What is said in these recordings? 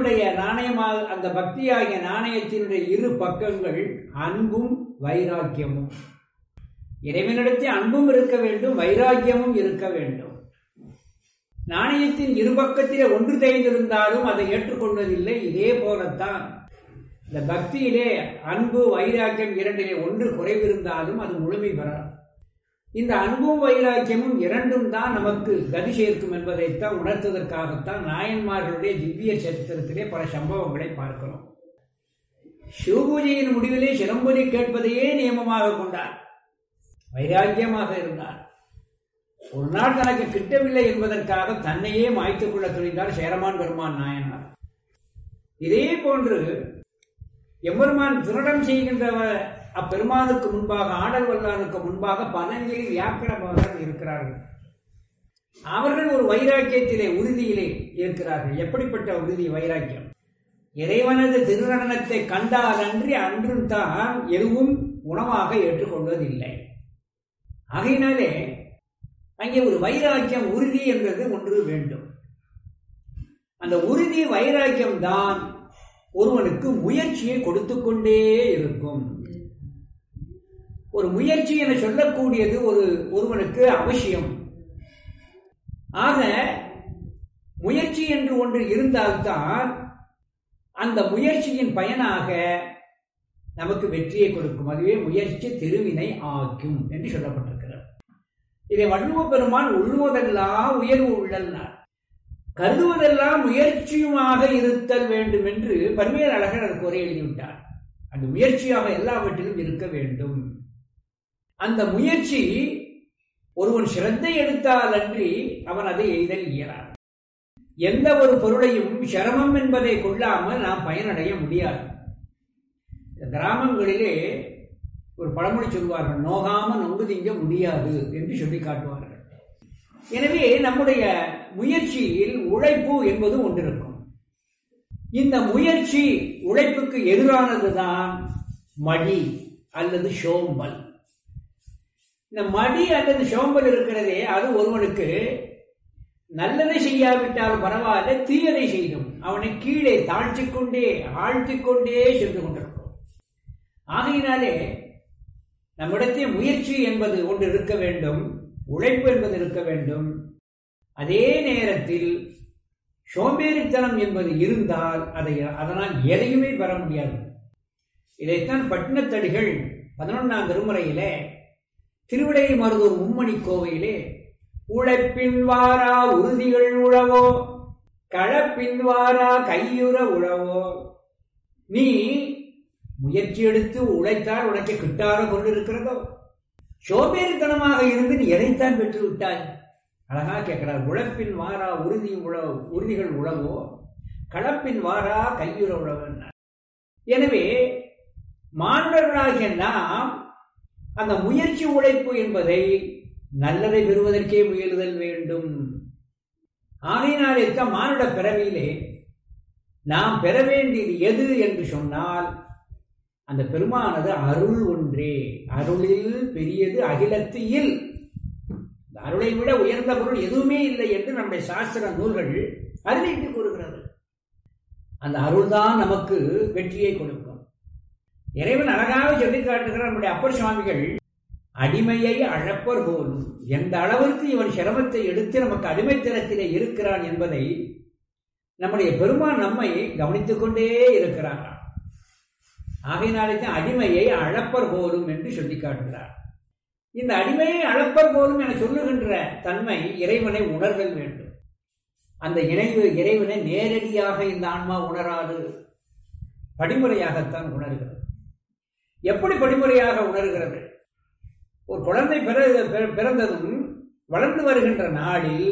பக்தியினுடைய நாணயமாக, அந்த பக்தியாகிய நாணயத்தினுடைய இரு பக்கங்கள் அன்பும் வைராக்கியமும். இறைவனிடத்தில் அன்பும் இருக்க வேண்டும், வைராக்கியமும் இருக்க வேண்டும். நாணயத்தின் இரு பக்கத்திலே ஒன்று தேய்ந்திருந்தாலும் அதை ஏற்றுக்கொள்வதில்லை. இதே போலத்தான் இந்த பக்தியிலே அன்பு வைராக்கியம் இரண்டிலே ஒன்று குறைவிருந்தாலும் அது முழுமை பெறாது. இந்த அன்பும் வைராக்கியமும் இரண்டும் தான் நமக்கு கதி சேர்க்கும் என்பதைத்தான் உணர்த்துவதற்காகத்தான் நாயன்மார்களுடைய திவ்ய சரித்திரத்திலே பல சம்பவங்களை பார்க்கிறோம். சிவபூஜையின் முடிவிலே சிலம்பொலி கேட்பதையே நியமமாக கொண்டார், வைராக்கியமாக இருந்தார். ஒரு நாள் தனக்கு கிட்டவில்லை என்பதற்காக தன்னையே மாய்த்துக் கொள்ள துணிந்தார் சேரமான் பெருமான் நாயனார். இதே போன்று எம்பெருமான் திருடம் செய்கின்றவர் அப்பெருமானுக்கு முன்பாக, ஆடல் வல்லானுக்கு முன்பாக பதங்களில் வியாக்கிரமாக இருக்கிறார்கள். அவர்கள் ஒரு வைராக்கியத்திலே, உறுதியிலே இருக்கிறார்கள். எப்படிப்பட்ட உறுதி, வைராக்கியம்? இறைவனது திருநடனத்தை கண்டால் அன்றும் தான் எதுவும் உணவாக ஏற்றுக்கொள்வதில்லை. ஆகையினாலே அங்கே ஒரு வைராக்கியம், உறுதி என்பது ஒன்று வேண்டும். அந்த உறுதி வைராக்கியம் தான் ஒருவனுக்கு முயற்சியை கொடுத்து கொண்டே இருக்கும். ஒரு முயற்சி என சொல்லக்கூடியது ஒருவனுக்கு அவசியம். ஆக முயற்சி என்று ஒன்று இருந்தால்தான் அந்த முயற்சியின் பயனாக நமக்கு வெற்றியை கொடுக்கும். அதுவே முயற்சி திருவினை ஆக்கும் என்று சொல்லப்பட்டிருக்கிறது. இதை வள்ளுவ பெருமான் உள்ளுவதெல்லாம் உயர்வு உள்ளல்னார், கருதுவதெல்லாம் முயற்சியுமாக இருத்தல் வேண்டும் என்று பன்மையர் அழகர் அதற்கு உரை எழுதிவிட்டார். அந்த முயற்சியாக எல்லாவற்றிலும் இருக்க வேண்டும். அந்த முயற்சி ஒருவன் சிரத்தை எடுத்தால் அன்றி அவன் அதை எய்தல் இயலாது. எந்த ஒரு பொருளையும் சிரமம் என்பதை கொள்ளாமல் நாம் பயனடைய முடியாது. கிராமங்களிலே ஒரு பழமொழி சொல்வார்கள், நோகாம நொங்கு திங்க முடியாது என்று சொல்லி காட்டுவார்கள். எனவே நம்முடைய முயற்சியில் உழைப்பு என்பது ஒன்றிருக்கும். இந்த முயற்சி உழைப்புக்கு எதிரானதுதான் மடி அல்லது சோம்பல். இந்த மடி அல்லது சோம்பல் இருக்கிறதே, அது ஒருவனுக்கு நல்லதை செய்யாவிட்டால் பரவாயில்ல, தீயதை செய்யும் அவனை கீழே தாழ்த்திக்கொண்டே ஆழ்த்திக்கொண்டே சென்று கொண்டிருக்கும். ஆகையினாலே நம்மிடத்தில் முயற்சி என்பது ஒன்று இருக்க வேண்டும், உழைப்பு என்பது இருக்க வேண்டும். அதே நேரத்தில் சோம்பேறித்தனம் என்பது இருந்தால் அதனால் எதையுமே பெற முடியாது. இதைத்தான் பட்டினத்தடிகள் 11ஆம் திருமுறையிலே திருவிடை மருதூர் மும்மணி கோவையிலே உழைப்பின் வாரா உறுதிகள் உழவோ களப்பின் வாரா கையுற உழவோ, நீ முயற்சி எடுத்து உழைத்தால் உனக்கு கிட்டார கொண்டு இருக்கிறதோ, சோம்பேறித்தனமாக இருந்து நீ எதைத்தான் பெற்று விட்டாய்? அழகா கேட்கிறார். உழைப்பின் வாரா உறுதிகள் உழவோ களப்பின் வாரா கையுற உழவோ. எனவே மாணவர்களாகிய நாம் அந்த முயற்சி உழைப்பு என்பதை நல்லதை பெறுவதற்கே முயலுதல் வேண்டும். ஆகையினாலே தான் மானுட பிறவியிலே நாம் பெற வேண்டியது எது என்று சொன்னால் அந்த பெருமானது அருள் ஒன்றே. அருளில் பெரியது அகிலத்து இல். அருளை விட உயர்ந்த பொருள் எதுவுமே இல்லை என்று நம்முடைய சாஸ்திர நூல்கள் அறிவித்து கூறுகிறது. அந்த அருள்தான் நமக்கு வெற்றியை கொடுக்கும். இறைவன் அழகாக சொல்லி காட்டுகிறார். நம்முடைய அப்பர் சுவாமிகள் அடிமையை அழப்பர் போலும், எந்த அளவிற்கு இவன் சிரமத்தை எடுத்து நமக்கு அடிமைத்தனத்திலே இருக்கிறான் என்பதை நம்முடைய பெருமான் நம்மை கவனித்துக் கொண்டே இருக்கிறார். ஆகையினாலே தான் அடிமையை அழப்பர் போலும் என்று சொல்லி காட்டுகிறார். இந்த அடிமையை அழப்பர் போலும் என சொல்லுகின்ற தன்மை இறைவனை உணர்தல் வேண்டும். அந்த இறைவனை நேரடியாக இந்த ஆன்மா உணராது, படிமுறையாகத்தான் உணர்கிறது. எப்படி படிமுறையாக உணர்கிறது? ஒரு குழந்தை பிறந்ததும் வளர்ந்து வருகின்ற நாளில்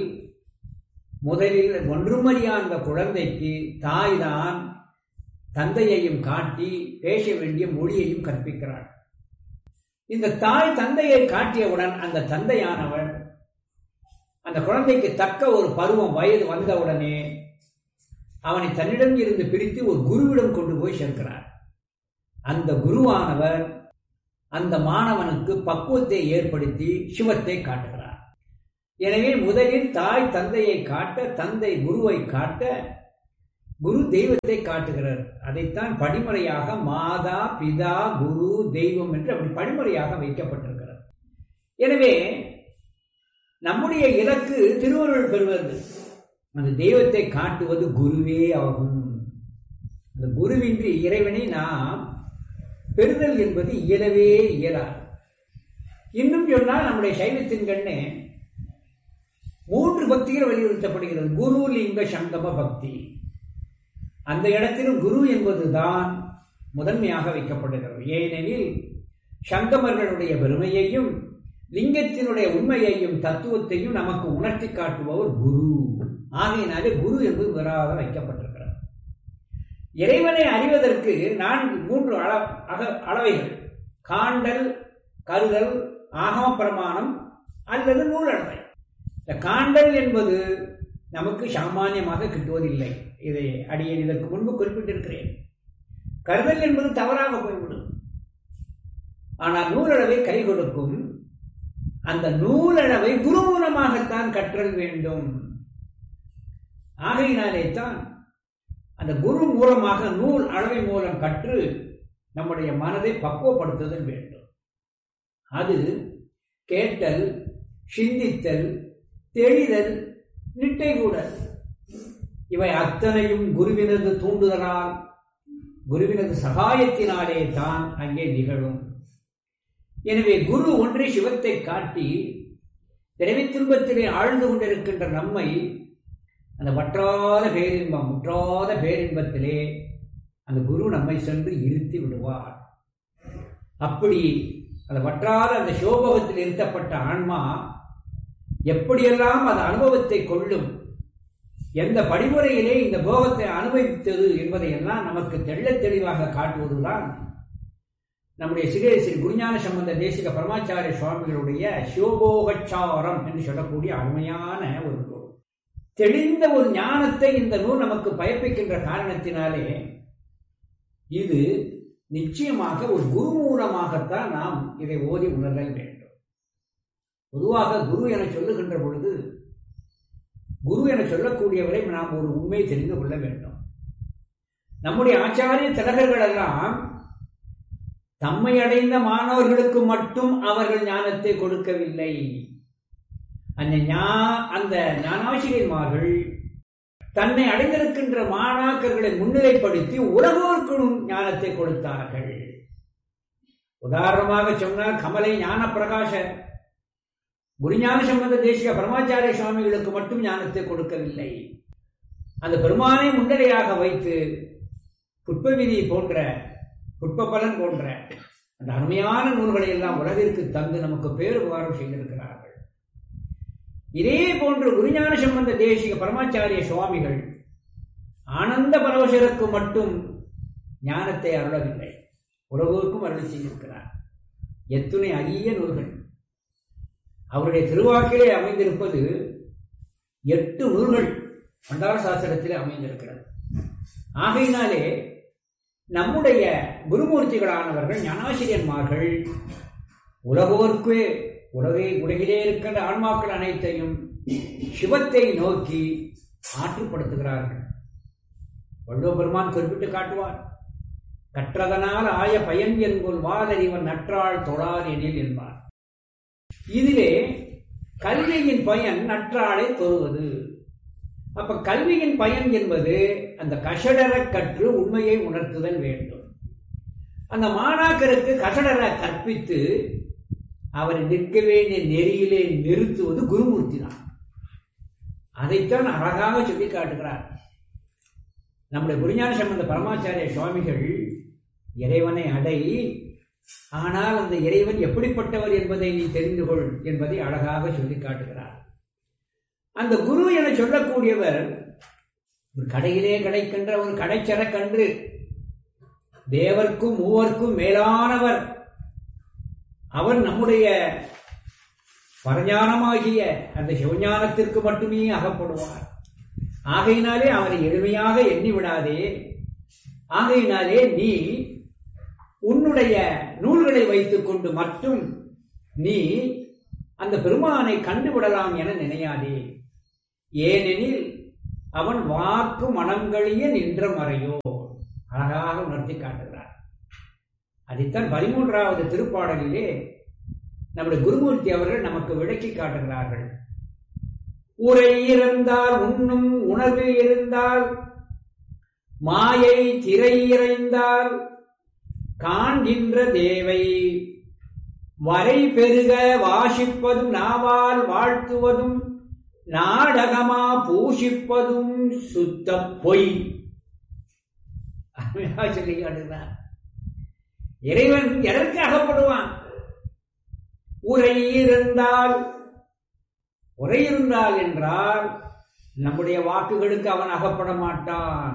முதலில் ஒன்றுமறியா அந்த குழந்தைக்கு தாய்தான் தந்தையையும் காட்டி பேச வேண்டிய மொழியையும் கற்பிக்கிறாள். இந்த தாய் தந்தையை காட்டியவுடன் அந்த தந்தையானவன் அந்த குழந்தைக்கு தக்க ஒரு பருவம் வயது வந்தவுடனே அவனை தன்னிடம் இருந்து பிரித்து ஒரு குருவிடம் கொண்டு போய் சேர்க்கிறார். அந்த குருவானவர் அந்த மாணவனுக்கு பக்குவத்தை ஏற்படுத்தி சிவத்தை காட்டுகிறார். எனவே முதலில் தாய் தந்தையை காட்ட, தந்தை குருவை காட்ட, குரு தெய்வத்தை காட்டுகிறார். அதைத்தான் படிமுறையாக மாதா பிதா குரு தெய்வம் என்று அப்படி படிமுறையாக வைக்கப்பட்டிருக்கிறது. எனவே நம்முடைய இலக்கு திருவருள் பெறுவது. அந்த தெய்வத்தை காட்டுவது குருவே ஆகும். அந்த குருவின்றி இறைவனை நாம் பெறுதல் என்பது இயலவே இயலாது. இன்னும் சொன்னால் நம்முடைய சைவத்தின் கண்ணே 3 பக்திகள் வலியுறுத்தப்படுகிறது. குரு லிங்க சங்கம பக்தி. அந்த இடத்திலும் குரு என்பதுதான் முதன்மையாக வைக்கப்படுகிறது. ஏனெனில் சங்கமர்களுடைய பெருமையையும் லிங்கத்தினுடைய உண்மையையும் தத்துவத்தையும் நமக்கு உணர்த்தி காட்டுபவர் குரு. ஆகையினாலே குரு என்பது முதலாக வைக்கப்பட்டிருக்கிறது. இறைவனை அறிவதற்கு 3 அளவைகள்: காண்டல், கருதல், ஆகம பிரமாணம் அல்லது நூலளவை. இந்த காண்டல் என்பது நமக்கு சாமானியமாக கிட்டுவதில்லை. இதை அடியேன் இதற்கு முன்பு குறிப்பிட்டிருக்கிறேன். கருதல் என்பது தவறாக போய்விடும். ஆனால் நூலளவை கை கொடுக்கும். அந்த நூலளவை குரு மூலமாகத்தான் கற்றல் வேண்டும். ஆகையினாலே தான் அந்த குரு மூலமாக நூல் அளவை மூலம் கற்று நம்முடைய மனதை பக்குவப்படுத்துதல் வேண்டும். அது கேட்டல், சிந்தித்தல், தெளிதல், நிட்டை கூடல். இவை அத்தனையும் குருவினது தூண்டுதலால், குருவினது சகாயத்தினாலே தான் அங்கே நிகழும். எனவே குரு ஒன்றே சிவத்தை காட்டி பிறவி துன்பத்திலே ஆழ்ந்து கொண்டிருக்கின்ற நம்மை அந்த வற்றாத பேரின்பம், முற்றாத பேரின்பத்திலே அந்த குரு நம்மை சென்று இருத்தி விடுவார். அப்படி அந்த வற்றாத அந்த சிவபோகத்தில் இருத்தப்பட்ட ஆன்மா எப்படியெல்லாம் அந்த அனுபவத்தை கொள்ளும், எந்த படிமுறையிலே இந்த போகத்தை அனுபவித்தது என்பதையெல்லாம் நமக்கு தெள்ளத் தெளிவாக காட்டுவதுதான் நம்முடைய ஸ்ரீ குருஞான சம்பந்த தேசிக பரமாச்சாரிய சுவாமிகளுடைய சிவபோகச்சாரம் என்று சொல்லக்கூடிய அருமையான ஒரு நூல். தெளிந்த ஒரு ஞானத்தை இந்த நூல் நமக்கு பயப்பிக்கின்ற காரணத்தினாலே இது நிச்சயமாக ஒரு குரு மூலமாகத்தான் நாம் இதை ஓதி உணர்தல் வேண்டும். பொதுவாக குரு என சொல்லுகின்ற பொழுது, குரு என சொல்லக்கூடியவரை நாம் ஒரு உண்மையை தெரிந்து கொள்ள வேண்டும். நம்முடைய ஆச்சாரிய திலகர்கள் எல்லாம் தம்மை அடைந்த மாணவர்களுக்கு மட்டும் அவர்கள் ஞானத்தை கொடுக்கவில்லை. அந்த ஞானாசிரியர்மார்கள் தன்னை அடைந்திருக்கின்ற மாணாக்கர்களை முன்னிலைப்படுத்தி உலகோர்க்கும் ஞானத்தை கொடுத்தார்கள். உதாரணமாக சொன்னால், கமலை ஞான பிரகாச குருஞான சம்பந்த தேசிக பரமாச்சாரிய சுவாமிகளுக்கு மட்டும் ஞானத்தை கொடுக்கவில்லை. அந்த பெருமானை முன்னிலையாக வைத்து புட்பவிதி போன்ற, புட்பபலன் போன்ற அந்த அருமையான நூல்களை எல்லாம் உலகிற்கு தந்து நமக்கு பேருபகாரம் செய்திருக்கிறார்கள். இதே போன்று குருஞான சம்பந்த தேசிக பரமாச்சாரிய சுவாமிகள் ஆனந்த பரவசருக்கு மட்டும் ஞானத்தை அருளவில்லை, உலகோருக்கும் அருள் செய்திருக்கிறார். எத்துணை அரிய நூல்கள்! அவருடைய திருவாக்கிலே அமைந்திருப்பது 8 நூல்கள் பண்டார சாஸ்திரத்திலே அமைந்திருக்கிறது. ஆகையினாலே நம்முடைய குருமூர்த்திகளானவர்கள், ஞானாசிரியன்மார்கள் உலகோர்க்கே, உலகிலே இருக்கின்ற ஆன்மாக்கள் அனைத்தையும் சிவத்தை நோக்கி ஆற்றுப்படுத்துகிறார்கள். வள்ளுவ பெருமான் குறிப்பிட்டு காட்டுவார், கற்றதனால் ஆய பயன் என்போல் வாதறிவன் நற்றாள் தொழார் எனில் என்பார். இதிலே கல்வியின் பயன் நற்றாளை தொழுவது. அப்ப கல்வியின் பயன் என்பது அந்த கசடர கற்று உண்மையை உணர்த்துதல் வேண்டும். அந்த மாணாக்கருக்கு கசடர கற்பித்து அவரை நிற்க வேண்டிய நெறியிலே நிறுத்துவது குருமூர்த்தி தான். அதைத்தான் அழகாக சொல்லி காட்டுகிறார் நம்முடைய குருஞான சம்பந்த பரமாச்சாரிய சுவாமிகள். இறைவனை அடை, ஆனால் அந்த இறைவன் எப்படிப்பட்டவர் என்பதை நீ தெரிந்து கொள் என்பதை அழகாக சொல்லி காட்டுகிறார். அந்த குரு என சொல்லக்கூடியவர் ஒரு கடையிலே கிடைக்கின்ற ஒரு கடைச்சரக்கன்று, தேவர்க்கும் மூவர்க்கும் மேலானவர். அவர் நம்முடைய பரஞானமாகிய அந்த சிவஞானத்திற்கு மட்டுமே அகப்படுவார். ஆகையினாலே அவரை எளிமையாக எண்ணி விடாதே. ஆகையினாலே நீ உன்னுடைய நூல்களை வைத்துக் கொண்டு மட்டும் நீ அந்த பெருமானை கண்டுவிடலாம் என நினையாதே. ஏனெனில் அவன் வாக்கு மனங்களிய நின்ற மறையோ. அழகாக உணர்த்தி காட்டுகிறார். அதைத்தான் 13வது திருப்பாடலிலே நம்முடைய குருமூர்த்தி அவர்கள் நமக்கு விளக்கி காட்டுகிறார்கள். உரை இருந்தால் உண்ணும் உணர்வு இருந்தால் மாயை திரை இறைந்தால் காண்கின்ற தேவை வரை பெருக வாசிப்பதும் நாவால் வாழ்த்துவதும் நாடகமா பூஷிப்பதும் சுத்த பொய். சொல்லி காட்டுகிறார். இறைவன் எதற்கு அகப்படுவான்? உரை இருந்தால். உரை இருந்தால் என்றால் நம்முடைய வாக்குகளுக்கு அவன் அகப்பட மாட்டான்.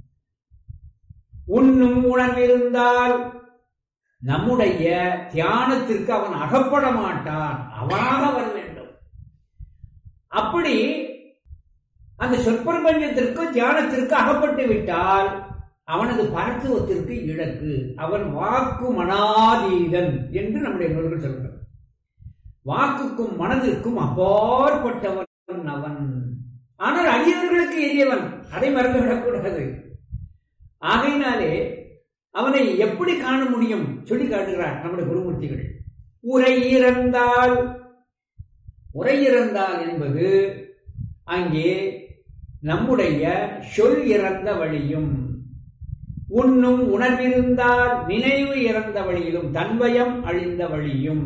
உண்ணும் உணர்விருந்தால் நம்முடைய தியானத்திற்கு அவன் அகப்பட மாட்டான். அவனாக வர வேண்டும். அப்படி அந்த சொற்பிரபஞ்சத்திற்கு தியானத்திற்கு அகப்பட்டு விட்டால் அவனது பரத்துவத்திற்கு இலக்கு. அவன் வாக்கு மனாதீதன் என்று நம்முடைய நூல்கள் சொல்கிறார். வாக்குக்கும் மனதிற்கும் அப்பாற்பட்டவன் அவன். ஆனால் அடியவர்களுக்கு எரியவன். அதை மறந்துவிடக்கூடாது. ஆகையினாலே அவனை எப்படி காண முடியும் சொல்லி காட்டுகிறார் நம்முடைய குருமூர்த்திகள். உரை இறந்தால். உரை இறந்தால் என்பது அங்கே நம்முடைய சொல் இறந்த வழியும், உண்ணும் உணர்விருந்தால் நினைவு இறந்த வழியிலும், தன்வயம் அழிந்த வழியும்.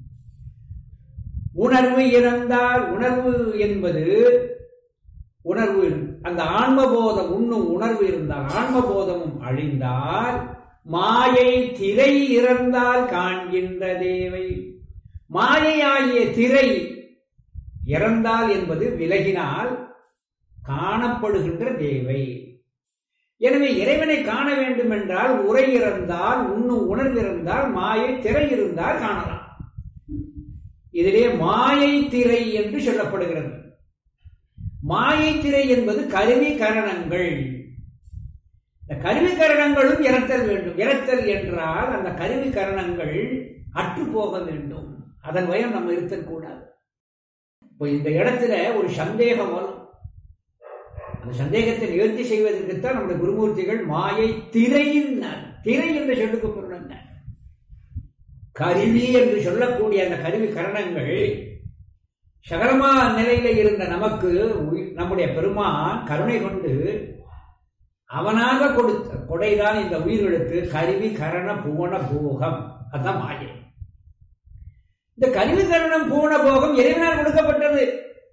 உணர்வு இறந்தால், உணர்வு என்பது உணர்வு, அந்த ஆன்மபோதம், உண்ணும் உணர்வு இருந்தால் ஆன்மபோதமும் அழிந்தால் மாயை திரை இறந்தால் காண்கின்ற தேவை. மாயையாகிய திரை இறந்தால் என்பது விலகினால் காணப்படுகின்ற தேவை. எனவே இறைவனை காண வேண்டும் என்றால் உரை இறந்தால், உண்ணும் உணர்வு இருந்தால், மாயை திரை இருந்தால் காணலாம். இதிலே மாயை திரை என்று சொல்லப்படுகிறது. மாயை திரை என்பது கருவி கரணங்கள். இந்த கருவி கரணங்களும் இறத்தல் வேண்டும். இறத்தல் என்றால் அந்த கருவி கரணங்கள் அற்று போக வேண்டும். அதன் வயம் நம்ம இருத்தக்கூடாது. இப்போ இந்த இடத்துல ஒரு சந்தேகம் வரும். அந்த சந்தேகத்தை நிவர்த்தி செய்வதற்குத்தான் நம்முடைய குருமூர்த்திகள் மாயை திரையின், திரை என்று சொல்லுக்கு பொருள் கருவி என்று சொல்லக்கூடிய அந்த கருவி கரணங்கள் சகரமா நிலையில இருந்த நமக்கு நம்முடைய பெருமான் கருணை கொண்டு அவனாக கொடுத்த கொடைதான் இந்த உயிர்களுக்கு கருவி கரண பூவன போகம். அதுதான் மாயை. இந்த கருவி கரணம் பூவன போகம் இறைவனால் கொடுக்கப்பட்டது.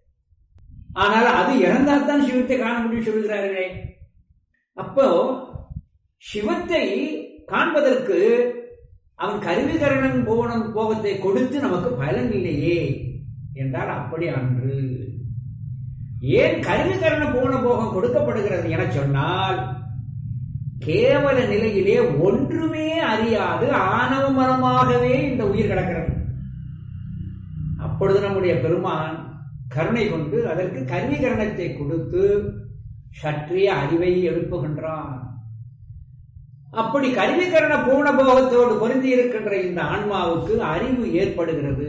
ஆனால் அது இறந்தால்தான் சிவத்தை காண முடியும் சொல்கிறார்களே. அப்போ சிவத்தை காண்பதற்கு அவன் கருவிகரணன் போனம் போகத்தை கொடுத்து நமக்கு பலன் இல்லையே என்றால் அப்படி அன்று. ஏன் கருவிகரண போன போகம் கொடுக்கப்படுகிறது என சொன்னால், கேவல நிலையிலே ஒன்றுமே அறியாது ஆணவ மரமாகவே இந்த உயிர் கிடக்கிறது. அப்பொழுது நம்முடைய பெருமான் கருணை கொண்டு அதற்கு கருவிகரணத்தை கொடுத்து சற்றிய அறிவை எழுப்புகின்றான். அப்படி கருவிகரண பூர்ண போகத்தோடு பொருந்தி இருக்கின்ற இந்த ஆன்மாவுக்கு அறிவு ஏற்படுகிறது.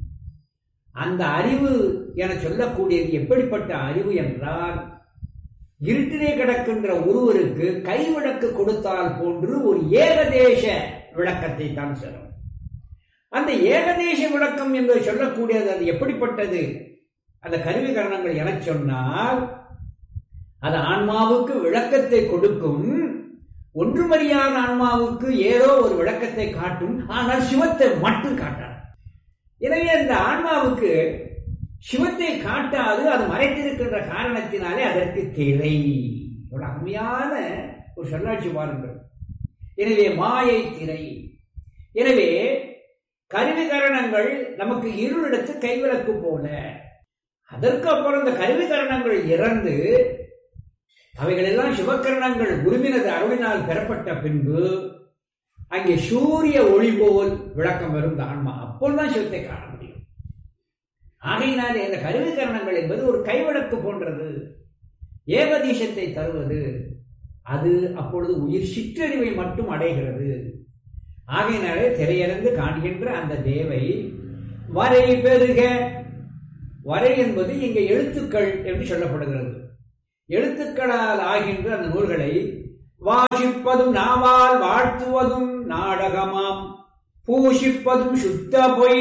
அந்த அறிவு என சொல்லக்கூடியது எப்படிப்பட்ட அறிவு என்றால், இருட்டிலே கிடக்கின்ற ஒருவருக்கு கைவிளக்கு கொடுத்தால் போன்று ஒரு ஏகதேச விளக்கத்தை தான் சொல்லும். அந்த ஏகதேச விளக்கம் என்று சொல்லக்கூடியது அது எப்படிப்பட்டது? அந்த கருவிகரணங்கள் என சொன்னால் அது ஆன்மாவுக்கு விளக்கத்தை கொடுக்கும். ஒன்றுமறியாத ஆன்மாவுக்கு ஏதோ ஒரு விளக்கத்தை காட்டும். ஆனால் சிவத்தை மட்டும் காட்டாது. எனவே அந்த ஆன்மாவுக்கு சிவத்தை காட்டாது. அது மறைத்திருக்கின்ற காரணத்தினாலே அதற்கு திரை. அருமையான ஒரு சொல்லாட்சி பாருங்கள். எனவே மாயை திரை. எனவே கருவிகரணங்கள் நமக்கு இருளிடத்து கைவிளக்கு போல. அதற்கு அப்புறம் இந்த கருவிகரணங்கள் இறந்து அவைகள் எல்லாம் சிவகரணங்கள் குருவினது அருளினால் பெறப்பட்ட பின்பு அங்கே சூரிய ஒளி போல் விளக்கம் வரும் இந்த ஆன்மா. அப்போதுதான் சிவத்தை காண முடியும். ஆகையினாலே இந்த கருவிகரணங்கள் என்பது ஒரு கைவிளக்கு போன்றது, ஏகதீசத்தை தருவது. அது அப்பொழுது உயிர் சிற்றறிவை மட்டும் அடைகிறது. ஆகையினாலே திரையறந்து காண்கின்ற அந்த தேவை வரை பெருக. வரை என்பது இங்கே எழுத்துக்கள் என்று சொல்லப்படுகிறது. எழுத்துக்களால் ஆகின்ற அந்த நூல்களை வாசிப்பதும் நாவால் வாழ்த்துவதும் நாடகமாம், பூஷிப்பதும் சுத்த பொய்.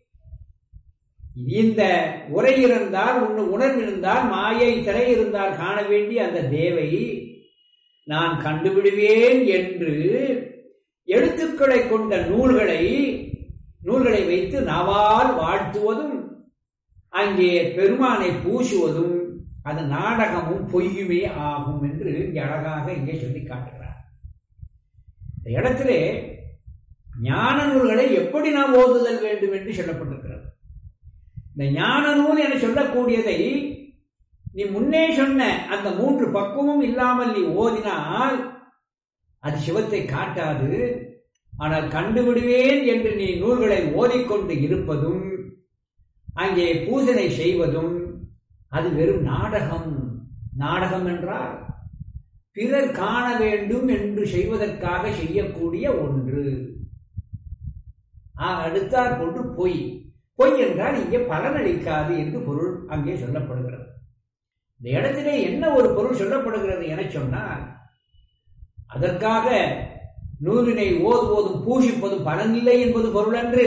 இந்த உரை இருந்தால், உணர்வு இருந்தால், மாயை திரை இருந்தால் காண வேண்டிய அந்த தேவை நான் கண்டுவிடுவேன் என்று எழுத்துக்களை கொண்ட நூல்களை வைத்து நாவால் வாழ்த்துவதும், அங்கே பெருமானை பூசுவதும் அது நாடகமும் பொய்யுமே ஆகும் என்று இங்கே அழகாக இங்கே சொல்லி காட்டுகிறார். இந்த இடத்திலே ஞான நூல்களை எப்படி நாம் ஓதுதல் வேண்டும் என்று சொல்லப்பட்டிருக்கிறது. இந்த ஞான நூல் என சொல்லக்கூடியதை நீ முன்னே சொன்ன அந்த 3 பக்குவமும் இல்லாமல் நீ ஓதினால் அது சிவத்தை காட்டாது. ஆனால் கண்டுவிடுவேன் என்று நீ நூல்களை ஓதிக்கொண்டு இருப்பதும், அங்கே பூஜனை செய்வதும் அது வெறும் நாடகம். நாடகம் என்றால் பிறர் காண வேண்டும் என்று செய்வதற்காக செய்யக்கூடிய ஒன்று. அடுத்தாற் கொண்டு பொய். பொய் என்றால் இங்கே பலனளிக்காது என்று பொருள் அங்கே சொல்லப்படுகிறது. இந்த இடத்திலே என்ன ஒரு பொருள் சொல்லப்படுகிறது என சொன்னால், அதற்காக நூலினை ஓதுவதும் பூஷிப்பதும் பலனில்லை என்பது பொருள் அன்று.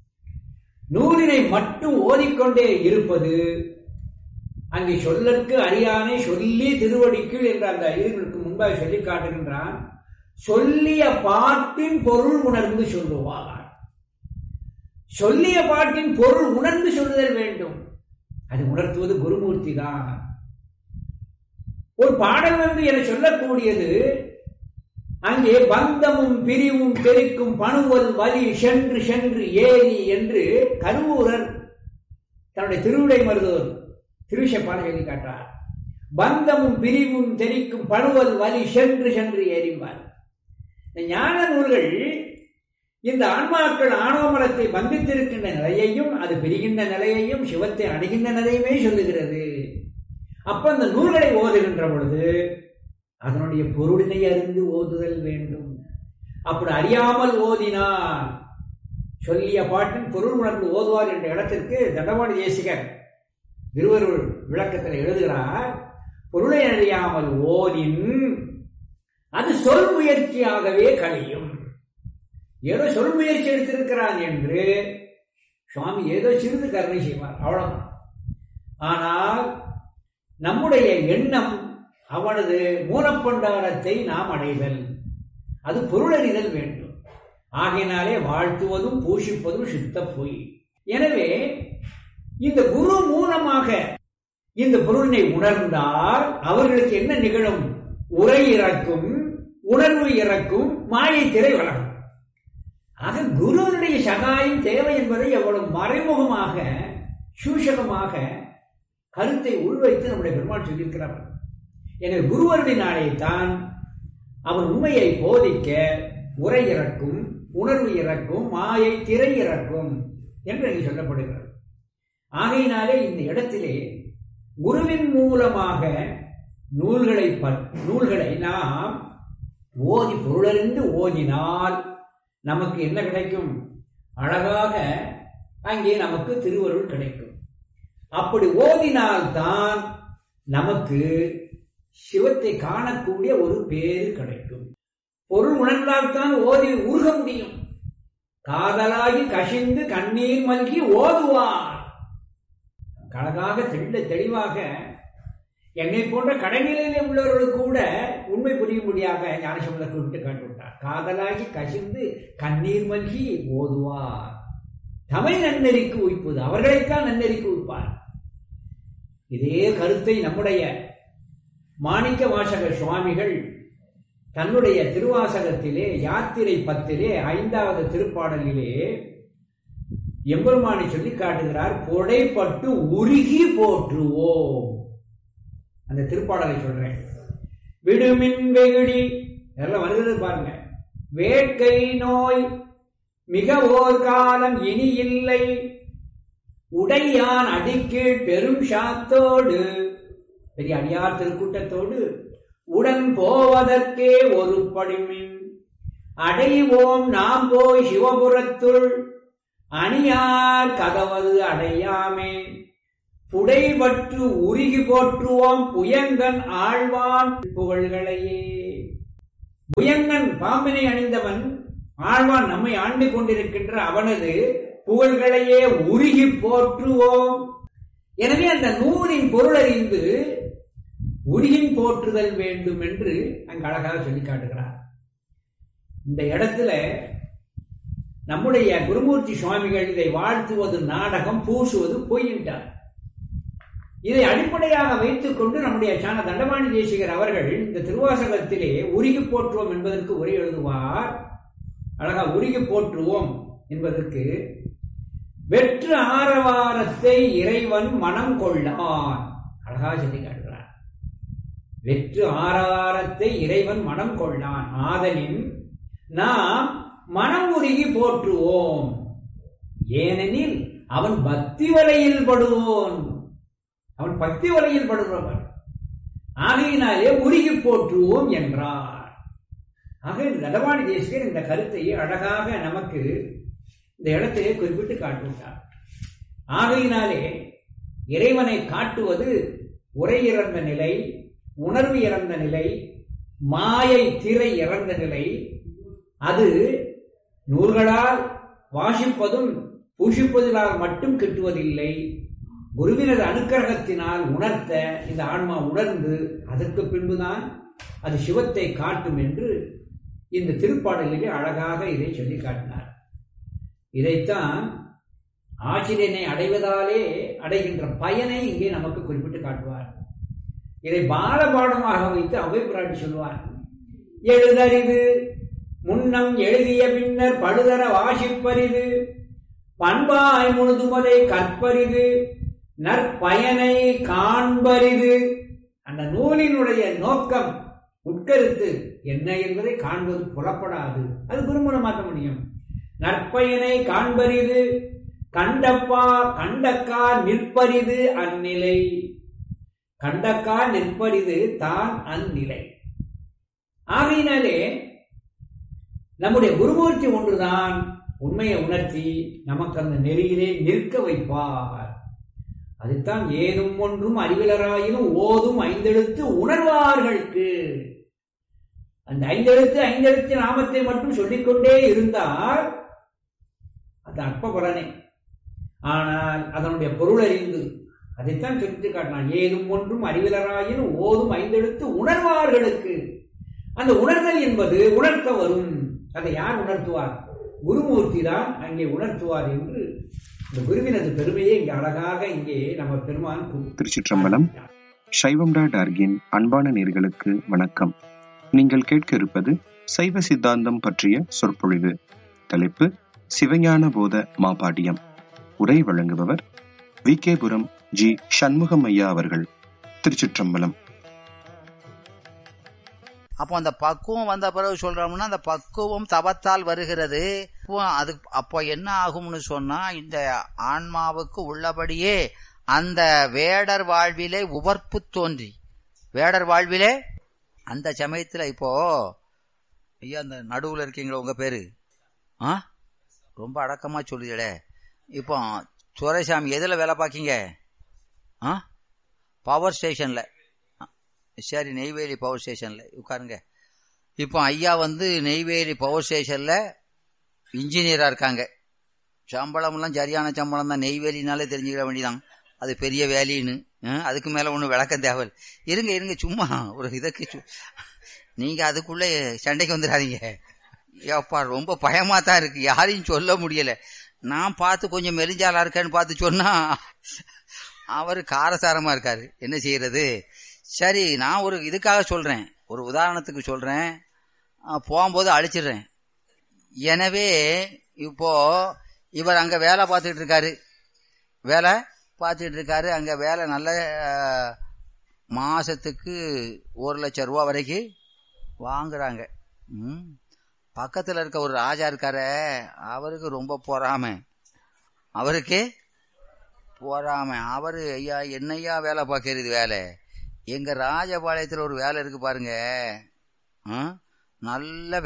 நூலினை மட்டும் ஓதிக்கொண்டே இருப்பது, அங்கே சொல்லற்கு அறியானே சொல்லி திருவடிக்குள் என்ற அந்த ஐயர்களுக்கு முன்பாக சொல்லி காட்டுகின்றான். சொல்லிய பாட்டின் பொருள் உணர்ந்து சொல்லுவார். சொல்லிய பாட்டின் பொருள் உணர்ந்து சொல்லுதல் வேண்டும். அது உணர்த்துவது குருமூர்த்தி தான். ஒரு பாடல் வந்து என சொல்லக்கூடியது, அங்கே பந்தமும் பிரிவும் பெருக்கும் பணுவல் வலி சென்று சென்று ஏறி என்று கருவூரர் தன்னுடைய திருவிடை மருதூர் திருவிசைப்பான சொல்லி காட்டார். பந்தமும் பிரிவும் தெரிக்கும் பணுவல் வலி சென்று சென்று ஏறிவார். ஞான நூல்கள் இந்த ஆன்மாக்கள் ஆணவமலத்தை பந்தித்திருக்கின்ற நிலையையும், அது பிரிகின்ற நிலையையும், சிவத்தை அடைகின்ற நிலையுமே சொல்லுகிறது. அப்ப அந்த நூல்களை ஓதுகின்ற பொழுது அதனுடைய பொருளினை அறிந்து ஓதுதல் வேண்டும். அப்படி அறியாமல் ஓதினால் சொல்லிய பாட்டின் பொருள் உணர்ந்து ஓதுவார் என்ற இடத்திற்கு தண்டவாணி தேசிகர் திருவருள் விளக்கத்தில் எழுதுகிறார். பொருளை அறியாமல் ஓதின் அது சொல் முயற்சியாகவே கழியும். ஏதோ சொல் முயற்சி எடுத்திருக்கிறான் என்று சுவாமி ஏதோ சிறிது கருணை செய்வார், அவ்வளவுதான். ஆனால் நம்முடைய எண்ணம் அவனது மூலப்பண்டாரத்தை நாம் அடைதல், அது பொருளறிதல் வேண்டும். ஆகையினாலே வாழ்த்துவதும் பூஷிப்பதும் சுத்த பொய். எனவே இந்த குரு மூலமாக இந்த பொருளினை உணர்ந்தால் அவர்களுக்கு என்ன நிகழும்? உரை இறக்கும், உணர்வு இறக்கும், மாயை திரை வளரும். ஆக குருவனுடைய சகாயம் தேவை என்பதை எவ்வளவு மறைமுகமாக சூஷகமாக கருத்தை உள்வைத்து நம்முடைய பெருமாள் சொல்லியிருக்கிறார். எனவே குருவருடினாலே தான் அவன் உண்மையை போதிக்க உரை இறக்கும், உணர்வு இறக்கும், மாயை திரை இறக்கும் என்று சொல்லப்படுகிறது. ஆகையினாலே இந்த இடத்திலே குருவின் மூலமாக நூல்களை நாம் ஓதி பொருளறிந்து ஓதினால் நமக்கு என்ன கிடைக்கும்? அழகாக அங்கே நமக்கு திருவருள் கிடைக்கும். அப்படி ஓதினால்தான் நமக்கு சிவத்தை காணக்கூடிய ஒரு பேரு கிடைக்கும். பொருள் உணர்ந்தால்தான் ஓதி உருக முடியும். காதலாகி கசிந்து கண்ணீர் மல்கி ஓதுவார். அழகாக தெளிவாக என்னை போன்ற கடைநிலையிலே உள்ளவர்களுக்கு கூட உண்மை புரியும்படியாக ஞானசம்பந்தர் குறிப்பிட்டு காட்டுவிட்டார். காதலாகி கசிந்து கண்ணீர் மல்கி ஓதுவார். தமிழ் நன்னெறிக்கு உய்ப்பது, அவர்களைத்தான் நன்னெறிக்கு உய்ப்பார். இதே கருத்தை நம்முடைய மாணிக்க வாசகர் சுவாமிகள் தன்னுடைய திருவாசகத்திலே யாத்திரை 10 5வது திருப்பாடலிலே எம்பெருமானை சொல்லி காட்டுகிறார். கொடைப்பட்டு உருகி போற்றுவோம். அந்த திருப்பாடலை சொல்றேன். விடுமின் வெகுடி எல்லாம் வருகிறது பாருங்க. வேட்கை நோய் மிக ஓர் காலம் இனி இல்லை, உடையான் அடிக்கீழ் பெரும் சாத்தோடு, பெரிய அடியார் திருக்கூட்டத்தோடு உடன் போவதற்கே ஒரு படிமின் அடைவோம் நாம் போய் சிவபுரத்துள் அணியார் கதவது அடையாமே. புடைபற்று உருகி போற்றுவோம் புயங்கன் ஆழ்வான் புகழ்களையே. புயங்கன் பாம்பினை அணிந்தவன், ஆழ்வான் நம்மை ஆண்டு கொண்டிருக்கின்ற அவனது புகழ்களையே உருகி போற்றுவோம். எனவே அந்த நூலின் பொருள் அறிந்து உருகின் போற்றுதல் வேண்டும் என்று அங்கு அழகாக சொல்லி காட்டுகிறார். இந்த இடத்துல நம்முடைய குருமூர்த்தி சுவாமிகள் இதை வாழ்த்துவது நாடகம், பூசுவது பொய் என்றார். இதை அடிப்படையாக வைத்துக் கொண்டு நம்முடைய சாண தண்டபாணி தேசிகர் அவர்கள் இந்த திருவாசகத்திலே உருகி போற்றுவோம் என்பதற்கு உரை எழுதுவார். அழகா உருகி போற்றுவோம் என்பதற்கு வெற்று ஆரவாரத்தை இறைவன் மனம் கொள்ளான். அழகா சொல்லி காட்டுகிறார். வெற்று ஆரவாரத்தை இறைவன் மனம் கொள்ளான். ஆதலின் நாம் மனம் உருகி போற்றுவோம். ஏனெனில் அவன் பக்தி வலையில் படுவோன். அவன் பக்தி வலையில் படுகிறவன். ஆகையினாலே உருகி போற்றுவோம் என்றார். ஆக தண்டபாணி தேசிகர் இந்த கருத்தை அழகாக நமக்கு இந்த இடத்திலே குறிப்பிட்டு காட்டுகிறார். ஆகையினாலே இறைவனை காட்டுவது உரை இறந்த நிலை, உணர்வு இறந்த நிலை, மாயை திரை இறந்த நிலை. அது நூல்களால் வாசிப்பதும் பூஷிப்பதினால் மட்டும் கிட்டுவதில்லை. குருவினது அனுக்கிரகத்தினால் உணர்த்த இந்த ஆன்மா உணர்ந்து அதற்கு பின்புதான் அது சிவத்தை காட்டும் என்று இந்த திருப்பாடலிலே அழகாக இதை சொல்லி காட்டினார். இதைத்தான் ஆசிரியனை அடைவதாலே அடைகின்ற பயனை இங்கே நமக்கு குறிப்பிட்டு காட்டுவார். இதை பாலபாடமாக வைத்து அவை பிராட்டி சொல்வார். எழுதறிது முன்னம் எழுதிய பின்னர் படுதர வாசிப்பரிது, பண்பாய் முழுதுமதை கற்பரிது, நற்பயனை காண்பரிது. அந்த நூலினுடைய நோக்கம் உட்கருத்து என்ன என்பதை காண்பது புலப்படாது. அது குருமூலம் மாற்ற முடியும். நற்பயனை காண்பரிது, கண்டப்பா கண்டக்கா நிற்பரிது அந்நிலை. கண்டக்கா நிற்பரிது தான் அந்நிலை. ஆகையினாலே நம்முடைய குருமூர்த்தி ஒன்றுதான் உண்மையை உணர்த்தி நமக்கு அந்த நெறியிலே நிற்க வைப்பார். அதுதான் ஏதும் ஒன்றும் அறிவிலராயினும் ஓதும் ஐந்தெழுத்து உணர்வார்களுக்கு. அந்த ஐந்தெழுத்து நாமத்தை மட்டும் சொல்லிக்கொண்டே இருந்தால் அது அற்ப பலனே. ஆனால் அதனுடைய பொருள் அறிந்து அதைத்தான் சொல்லிட்டு காட்டினான். ஏதும் ஒன்றும் அறிவிலராயினும் ஓதும் ஐந்தெழுத்து உணர்வார்களுக்கு. அந்த உணர்தல் என்பது உணர்த்த வரும். அதை யார் உணர்த்துவார்? குருமூர்த்தி தான் அங்கே உணர்த்துவார் என்று இந்த குருவினது பெருமையை இங்கே அழகாக இங்கே நம்ம பெருமான். திருச்சிற்றம்பலம். சைவம்.org-இன் அன்பான நேயர்களுக்கு வணக்கம். நீங்கள் கேட்க இருப்பது சைவ சித்தாந்தம் பற்றிய சொற்பொழிவு. தலைப்பு சிவஞான போத மாபாடியம். உரை வழங்குபவர் விகேபுரம் ஜி. சண்முகம் ஐயா அவர்கள். திருச்சிற்றம்பலம். அப்போ அந்த பக்குவம் வந்த பிறகு சொல்றோம்னா அந்த பக்குவம் தவத்தால் வருகிறது. அது அப்போ என்ன ஆகும்னு சொன்னா, இந்த ஆன்மாவுக்கு உள்ளபடியே அந்த வேடர் வாழ்விலே உவர்ப்பு தோன்றி, வேடர் வாழ்விலே அந்த சமயத்துல இப்போ ஐயா அந்த நடுவுல இருக்கீங்களா, உங்க பேரு ரொம்ப அடக்கமா சொல்லுதே. இப்போ துரைசாமி எதுல வேலை பார்க்கீங்க? பவர் ஸ்டேஷன்ல. சரி, நெய்வேலி பவர் ஸ்டேஷன்ல உட்காருங்க. இப்போ ஐயா நெய்வேலி பவர் ஸ்டேஷன்ல இன்ஜினியரா இருக்காங்க. சம்பளம்லாம் சரியான சம்பளம் தான். நெய்வேலினாலே தெரிஞ்சுக்கிற வேண்டிதான் அது பெரிய வேலின்னு. அதுக்கு மேல ஒன்றும் விளக்கம் தேவை. இருங்க சும்மா ஒரு இதற்கு நீங்க அதுக்குள்ள சண்டைக்கு வந்துடாதீங்க. ஏப்பா ரொம்ப பயமா தான் இருக்கு, யாரையும் சொல்ல முடியல. நான் பார்த்து கொஞ்சம் மெலிஞ்சாலா இருக்கேன்னு பார்த்து சொன்னா அவரு காரசாரமா இருக்காரு. என்ன செய்யறது? சரி, நான் ஒரு இதுக்காக சொல்றேன், ஒரு உதாரணத்துக்கு சொல்றேன், போகும்போது அழிச்சிடுறேன். எனவே இப்போ இவர் அங்க வேலை பார்த்துட்டு இருக்காரு, அங்க வேலை நல்ல மாசத்துக்கு 1,00,000 ரூபா வரைக்கும் வாங்குறாங்க. பக்கத்துல இருக்க ஒரு ராஜா இருக்காரு, அவருக்கு ரொம்ப பொறாமை. அவரு ஐயா என்னையா வேலை பார்க்கறது வேலை, எங்க ராஜபாளையத்துல ஒரு வேலை இருக்கு பாருங்க, நல்ல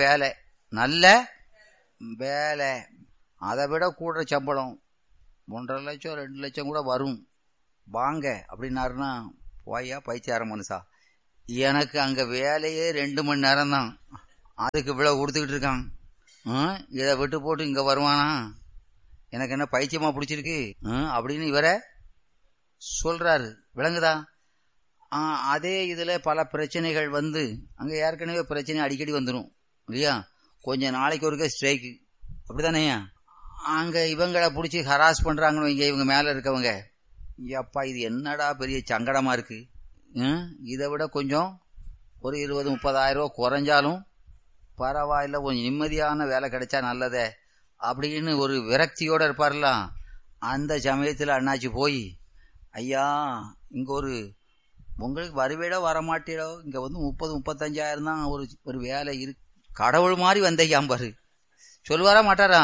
வேலை, அதை விட கூட சம்பளம் 1,50,000 2 லட்சம் கூட வரும். வாங்க அப்படின்னாருன்னா, போயா பைத்தியார மனுஷா, எனக்கு அங்க வேலையே 2 மணி நேரம் தான், அதுக்கு இவ்வளவு கொடுத்துக்கிட்டு இருக்கான், இதை விட்டு போட்டு இங்க வருவானா, எனக்கு என்ன பைத்தியமா பிடிச்சிருக்கு அப்படின்னு இவரை சொல்றாரு. விளங்குதா? அதே இதுல பல பிரச்சனைகள் வந்து அங்க ஏற்கனவே பிரச்சனை அடிக்கடி வந்துடும் இல்லையா? கொஞ்ச நாளைக்கு ஒருக்க ஸ்ட்ரைக்கு, அப்படித்தானே? அங்க இவங்களை பிடிச்சி ஹராஸ் பண்றாங்கன்னு இவங்க மேல இருக்கவங்க, அப்பா இது என்னடா பெரிய சங்கடமா இருக்கு, இதை விட கொஞ்சம் ஒரு 20-30 ரூபா குறைஞ்சாலும் பரவாயில்ல, கொஞ்சம் நிம்மதியான வேலை கிடைச்சா நல்லதே அப்படின்னு ஒரு விரக்தியோட இருப்பார்லாம். அந்த சமயத்தில் அண்ணாச்சி போய், ஐயா இங்க உங்களுக்கு வருவேடோ வரமாட்டேடோ, இங்க வந்து 30-35 தான் ஒரு வேலை இருக்கு, கடவுள் மாதிரி வந்தையாம்பாரு. சொல்லுவாரா மாட்டாரா?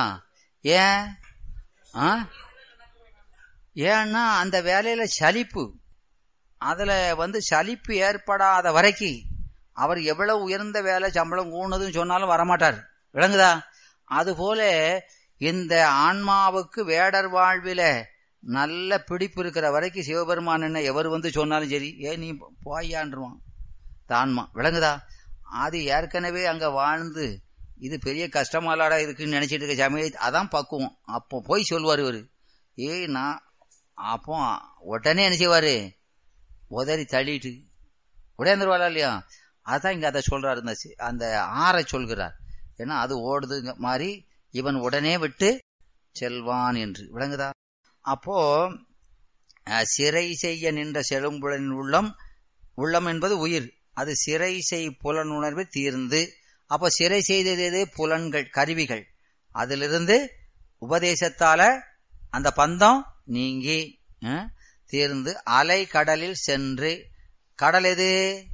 ஏன்னா அந்த வேலையில சலிப்பு, அதுல வந்து சலிப்பு ஏற்படாத வரைக்கும் அவர் எவ்வளவு உயர்ந்த வேலை சம்பளம் கூடுனதுன்னு சொன்னாலும் வரமாட்டார். விளங்குதா? அதுபோல இந்த ஆன்மாவுக்கு வேடர் வாழ்வில நல்ல பிடிப்பு இருக்கிற வரைக்கும் சிவபெருமான் என்ன எவர் வந்து சொன்னாலும் சரி, நீ போயான்றுவான் தான்மா. விளங்குதா? அது ஏற்கனவே அங்க வாழ்ந்து இது பெரிய கஷ்டமாலாடா இருக்குன்னு நினைச்சிட்டு இருக்க சமயம் அதான் பக்குவம். அப்போ போய் சொல்லுவார் இவரு, நான் அப்போ உடனே என்ன செய்வாரு, உதறி தள்ளிட்டு உடையாந்துருவாளா இல்லையா? அதான் இங்க அதை சொல்றாரு, அந்த ஆறை சொல்கிறார். ஏன்னா அது ஓடுதுங்க மாதிரி இவன் உடனே விட்டு செல்வான் என்று. விளங்குதா? அப்போ சிறை செய்ய நின்ற செழும்புலன் உள்ளம் என்பது உயிர், அது சிறை செய் புலனுணர்வு தீர்ந்து, அப்போ சிறை செய்தது புலன்கள் கருவிகள், அதிலிருந்து உபதேசத்தால அந்த பந்தம் நீங்கி தீர்ந்து அலை கடலில் சென்று, கடல் எது?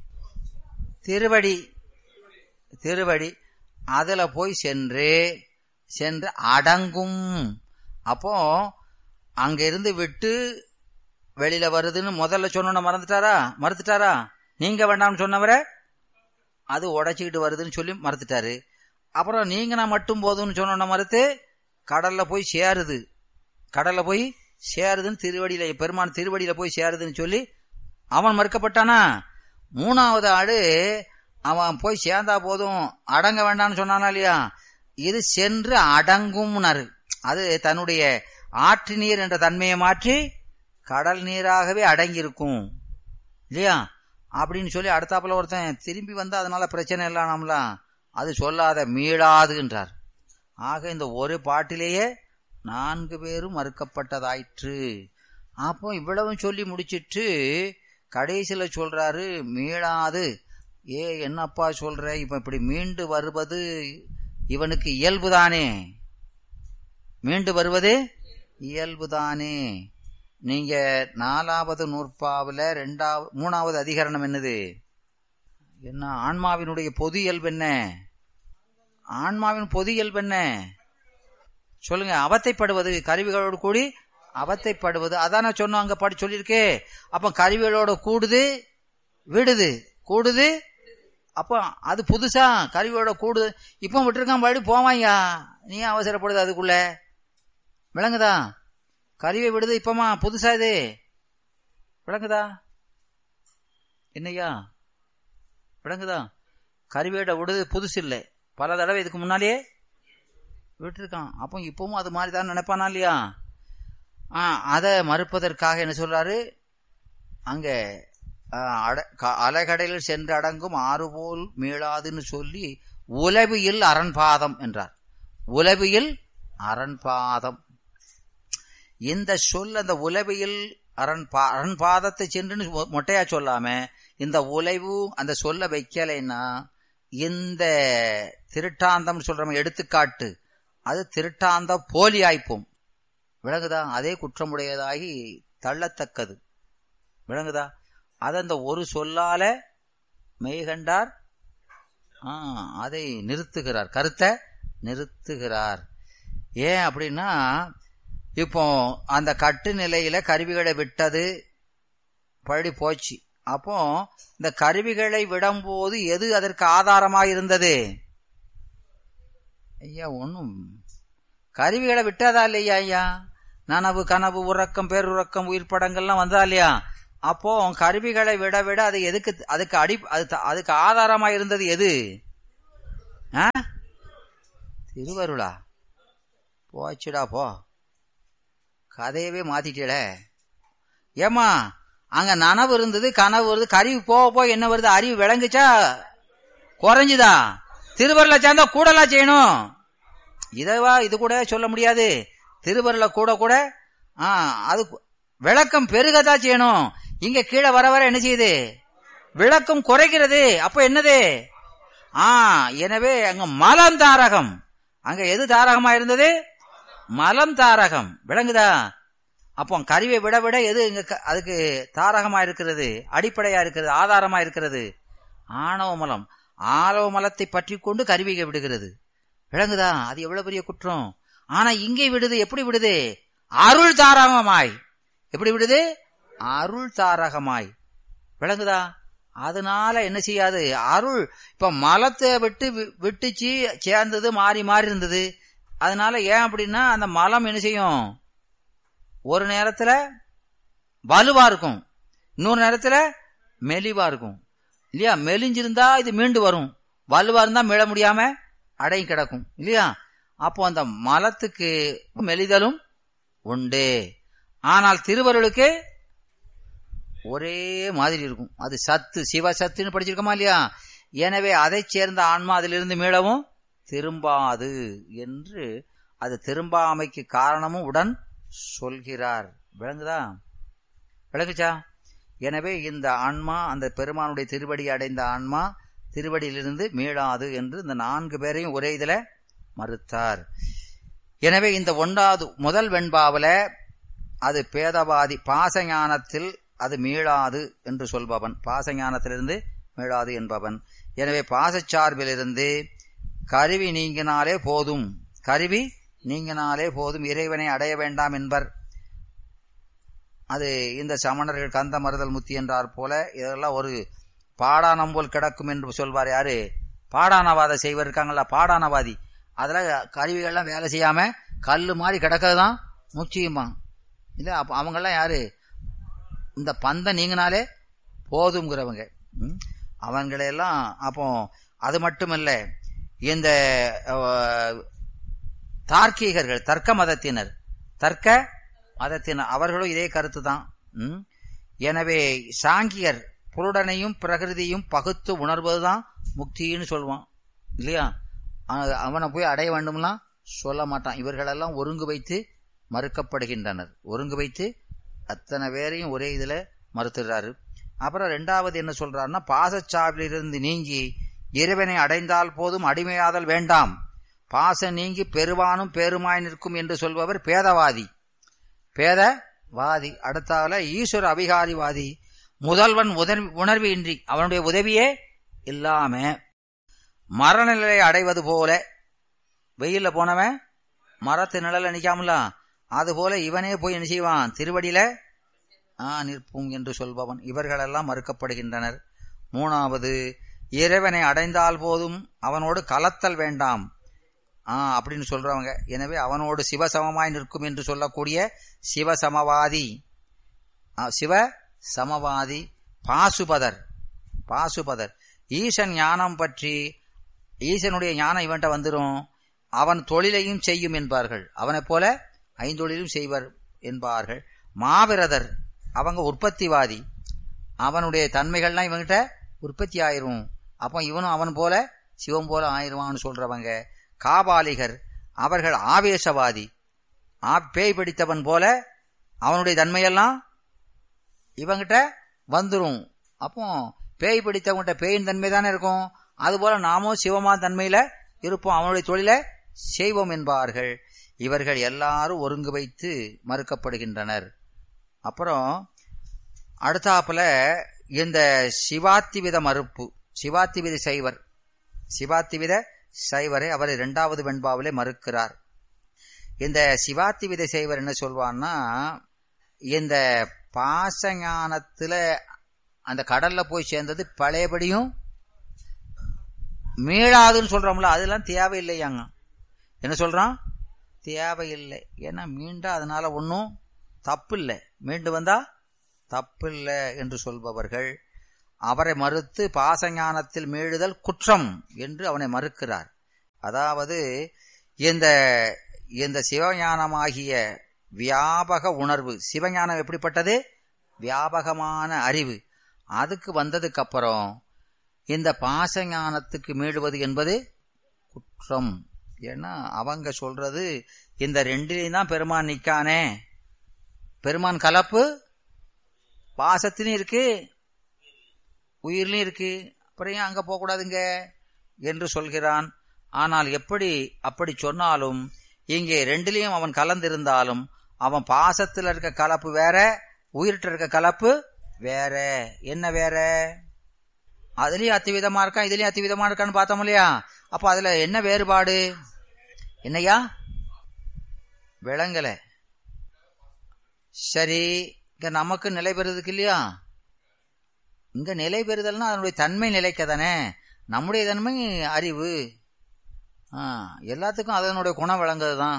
திருவடி, அதுல போய் சென்று அடங்கும். அப்போ அங்க இருந்து விட்டு வெளியில வருதுன்னு முதல்ல சொன்ன மறுத்துட்டாரா? நீங்க வேண்டாம்னு சொன்னவரை அது உடைச்சிக்கிட்டு வருதுன்னு சொல்லி மறுத்துட்டாரு. அப்புறம் நீங்க நான் மட்டும் போதும்னு சொன்ன மறுத்து கடல்ல போய் சேருதுன்னு திருவடியில, பெருமான் திருவடியில போய் சேருதுன்னு சொல்லி அவன் மறுக்கப்பட்டானா? 3வது ஆடு அவன் போய் சேர்ந்தா போதும் அடங்க வேண்டாம்னு சொன்னானா இல்லையா? இது சென்று அடங்கும்னாரு. அது தன்னுடைய ஆற்று நீர் என்ற தன்மையை மாற்றி கடல் நீராகவே அடங்கியிருக்கும் இல்லையா அப்படின்னு சொல்லி அடுத்தாப்புல ஒருத்தன் திரும்பி வந்தா அதனால பிரச்சனை இல்லாமலாம் அது சொல்லாத மீளாதுன்றார். ஆக இந்த ஒரு பாட்டிலேயே 4 பேரும் மறுக்கப்பட்டதாயிற்று. அப்போ இவ்வளவும் சொல்லி முடிச்சிட்டு கடைசியில சொல்றாரு மீளாது. என்னப்பா சொல்ற, இப்ப இப்படி மீண்டு வருவது இவனுக்கு இயல்புதானே, மீண்டு வருவது இயல்புதானே. நீங்க 4வது நூற்பாவுல 3வது அதிகரணம் என்னது? என்ன? ஆன்மாவினுடைய பொது இயல்பு என்ன? ஆன்மாவின் பொது இயல்பு என்ன சொல்லுங்க? அவத்தைப்படுவது, கருவிகளோடு கூடி அவத்தைப்படுவது. அதான் நான் சொன்னோம், அங்க பாடி சொல்லியிருக்கே. அப்ப கருவிகளோட கூடுது கூடுது, அப்ப அது புதுசா கருவியோட கூடுது. இப்ப விட்டுருக்கான் பாடி போவாயா, நீ அவசரப்படுது அதுக்குள்ள. விளங்குதா? கருவியை விடுது இப்பமா புதுசா இது. விளங்குதா என்னையா? விளங்குதா? கருவியோட விடுது புதுசு இல்லை, பல தடவை இதுக்கு முன்னாலேயே விட்டுருக்கான். அப்போ இப்பவும் அது மாதிரி தான் நினைப்பானா இல்லையா? அதை மறுப்பதற்காக என்ன சொல்றாரு அங்க, அலைகடலில் சென்று அடங்கும் ஆறுபோல் மீளாதுன்னு சொல்லி உலவியில் அரண்பாதம் என்றார். உலவியில் அரண்பாதம் இந்த சொல், அந்த உலவியில் அரண்பாதத்தை சென்று மொட்டையா சொல்லாம இந்த உலைவு அந்த சொல்ல வைக்கலைன்னா இந்த திருட்டாந்தம் சொல்ற எடுத்துக்காட்டு அது திருட்டாந்த போலி ஆய்ப்போம். விளங்குதா? அதே குற்றமுடையதாகி தள்ளத்தக்கது. விளங்குதா? அது அந்த ஒரு சொல்லால மெய்கண்டார் அதை நிறுத்துகிறார், கருத்தை நிறுத்துகிறார். ஏன் அப்படின்னா, இப்போ அந்த கட்டு நிலையில கருவிகளை விட்டது பழி போச்சு. அப்போ இந்த கருவிகளை விடும்போது எது அதற்கு ஆதாரமாக இருந்தது? ஐயா ஒன்னும் கருவிகளை விட்டதா இல்லையா? ஐயா நனவு கனவு உறக்கம் பேருறக்கம் உயிர் படங்கள்லாம் வந்தா இல்லையா? அப்போ கருவிகளை விட விட அது எதுக்கு அதுக்கு ஆதாரமா இருந்தது எது? திருவருளா? போச்சுடா போ, கதையவே மாத்திட்டே. ஏமா அங்க நனவு இருந்தது கனவு வருது, கருவி போக போக என்ன வருது? அறிவு விளங்குச்சா குறைஞ்சுதா? திருவருளை சேர்ந்தா கூடலா செய்யணும். இது கூட சொல்ல முடியாது. திருவருளை கூட அது விளக்கம் பெருகதான் செய்யணும். இங்க கீழே வர வர என்ன செய்யுது? விளக்கம் குறைக்கிறது. அப்ப என்னது? எனவே அங்க மலம் தாரகம். அங்க எது தாரகமா இருந்தது? மலம் தாரகம். விளங்குதா? அப்போ கருவியை விட விட எது அதுக்கு தாரகமா இருக்கிறது, அடிப்படையா இருக்கிறது, ஆதாரமா இருக்கிறது? ஆணவ மலம். ஆணவ மலத்தை பற்றி கொண்டு கருவியை விடுகிறது. விளங்குதா? அது எவ்வளவு பெரிய குற்றம். ஆனா இங்கே விடுது. எப்படி விடுது? அருள் தாரகமாய். எப்படி விடுது? அருள் தாரகமாய். விளங்குதா? அதனால என்ன செய்யாது? அருள் இப்ப மலத்தை விட்டுச்சு சேர்ந்தது, மாறி மாறி இருந்தது. அதனால ஏன் அப்படின்னா அந்த மலம் என்ன செய்யும்? ஒரு நேரத்துல வலுவா இருக்கும், இன்னொரு நேரத்துல மெலிவா இருக்கும் இல்லையா? மெலிஞ்சிருந்தா இது மீண்டு வரும், வலுவா இருந்தா மீள முடியாம அடங்கி கிடக்கும் இல்லையா? அப்போ அந்த மலத்துக்கு மெலிதலும் உண்டு. ஆனால் திருவருளுக்கு ஒரே மாதிரி இருக்கும். அது சத்து, சிவசத்துன்னு படிச்சிருக்கோமா இல்லையா? எனவே அதை சேர்ந்த ஆன்மா அதிலிருந்து மீளவும் திரும்பாது என்று அது திரும்பாமைக்கு காரணமும் உடன் சொல்கிறார். விளங்குதா? விளங்குச்சா? எனவே இந்த ஆன்மா அந்த பெருமானுடைய திருவடி அடைந்த ஆன்மா திருவடியிலிருந்து மீளாது என்று இந்த 4 பேரையும் ஒரே இதுல மறுத்தார். எனவே இந்த முதல் வெண்பாவில அது பேதவாதி, பாசஞானத்தில் அது மீளாது என்று சொல்பவன், பாசஞானத்திலிருந்து மீளாது என்பவன். எனவே பாசச்சார்பிலிருந்து கருவி நீங்கினாலே போதும், கருவி நீங்கினாலே போதும், இறைவனை அடைய வேண்டாம் என்பர். அது இந்த சமணர்கள் கந்த மறுதல் முத்தி என்றார் போல இதெல்லாம் ஒரு பாடானம் போல் கிடக்கும் என்று சொல்வார். யாரு? பாடானவாத செய்வர் இருக்காங்கல்ல, பாடானவாதி. அதுல கருவிகள்லாம் வேலை செய்யாம கல்லு மாதிரி கிடக்கிறதுதான் முக்கியமா இல்ல. அப்ப அவங்கெல்லாம் யாரு? இந்த பந்தம் நீங்கினாலே போதுங்கிறவங்க. அவங்களையெல்லாம் அப்போ அது மட்டுமல்ல, இந்த தார்க்கீகர்கள், தர்க்க மதத்தினர் அவர்களும் இதே கருத்து தான். எனவே சாங்கியர் புருடனையும் பிரகிருதியும் பகுத்து உணர்வதுதான் முக்தின்னு சொல்லுவான் இல்லையா? அவனை போய் அடைய வேண்டும்லாம் சொல்ல மாட்டான். இவர்களெல்லாம் ஒருங்கு வைத்து மறுக்கப்படுகின்றனர். ஒருங்கு வைத்து அத்தனை பேரையும் ஒரே இதுல மறுத்துறாரு. அப்புறம் 2வது என்ன சொல்றாருன்னா, பாசச்சாவிலிருந்து நீங்கி இறைவனை அடைந்தால் போதும், அடிமையாதல் வேண்டாம், பாச நீங்கி பெருவானும் பேருமாய் நிற்கும் என்று சொல்பவர் பேதவாதி. அடுத்தால ஈஸ்வர அபிகாரிவாதி. முதல்வன் உணர்வு இன்றி, அவனுடைய உதவியே இல்லாம மரநிலை அடைவது போல, வெயில்ல போனவன் மரத்து நிழல நிக்காமல அதுபோல இவனே போய் என்ன செய்வான்? திருவடியில நிற்பும் என்று சொல்பவன். இவர்களெல்லாம் மறுக்கப்படுகின்றனர். 3வது, இறைவனை அடைந்தால் போதும், அவனோடு கலத்தல் வேண்டாம் அப்படின்னு சொல்றவங்க. எனவே அவனோடு சிவசமமாய் நிற்கும் என்று சொல்லக்கூடிய சிவசமவாதி. பாசுபதர் ஈசன் ஞானம் பற்றி, ஈசனுடைய ஞானம் இவன்ட்ட வந்துடும், அவன் தொழிலையும் செய்யும் என்பார்கள். அவனை போல 5 தொழிலும் செய்வர் என்பார்கள். மாவிரதர் அவங்க உற்பத்திவாதி, அவனுடைய தன்மைகள்லாம் இவங்கிட்ட உற்பத்தி ஆயிரும், அப்போ இவனும் அவன் போல சிவம் போல ஆயிருவான்னு சொல்றவங்க. காபாலிகர் அவர்கள் ஆவேசவாதி, பேய் பிடித்தவன் போல அவனுடைய தன்மையெல்லாம் இவங்கிட்ட வந்துரும். அப்போ பேய் பிடித்தவங்கிட்ட பேயின் தன்மை தானே இருக்கும், அதுபோல நாமும் சிவமா தன்மையில இருப்போம், அவனுடைய தொழிலை செய்வோம் என்பார்கள். இவர்கள் எல்லாரும் ஒருங்கு வைத்து மறுக்கப்படுகின்றனர். அப்புறம் அடுத்தாப்புல இந்த சிவாத்திவித மறுப்பு, சிவாத்திவித சைவரை அவர் 2வது வெண்பாவிலே மறுக்கிறார். இந்த சிவாத்திவித சைவர் என்ன சொல்வான்னா, இந்த பாசஞானத்துல அந்த கடல்ல போய் சேர்ந்தது பழையபடியும் மீளாதுன்னு சொல்றோம்ல, அதெல்லாம் தேவையில்லையாங்க. என்ன சொல்றான்? தேவையில்லை. ஏன்னா மீண்டா அதனால ஒன்றும் தப்பு இல்லை, மீண்டு வந்தா தப்பில்லை என்று சொல்பவர்கள் அவரை மறுத்து பாசஞானத்தில் மீழுதல் குற்றம் என்று அவனை மறுக்கிறார். அதாவது இந்த சிவஞானமாகிய வியாபக உணர்வு, சிவஞானம் எப்படிப்பட்டது? வியாபகமான அறிவு. அதுக்கு வந்ததுக்கு அப்புறம் இந்த பாசஞானத்துக்கு மீளுவது என்பது குற்றம். ஏன்னா அவங்க சொல்றது இந்த ரெண்டிலையும் தான் பெருமான் நிக்கானே, பெருமான் கலப்பு பாசத்திலும் இருக்கு உயிர்லையும் இருக்கு, அப்புறம் ஏன் அங்க போகக்கூடாதுங்க என்று சொல்கிறான். ஆனால் அப்படி சொன்னாலும் இங்கே ரெண்டிலையும் அவன் கலந்திருந்தாலும் அவன் பாசத்தில் இருக்க கலப்பு வேற, உயிர்கிட்ட இருக்க கலப்பு வேற. என்ன வேற? அதுலயும் அத்திவிதமா இருக்கான், இதுலயும் அத்திவிதமா இருக்கான்னு பார்த்தோம் இல்லையா? அப்ப அதுல என்ன வேறுபாடு? என்னையா விளங்கல? சரி, இங்க நமக்கு நிலை பெறுறதுக்கு இல்லையா? இங்க நிலை பெறுதல்னா அதனுடைய தன்மை நிலைக்க தானே. நம்முடைய தன்மை அறிவு, எல்லாத்துக்கும் அதனுடைய குணம் விளங்குறதுதான்.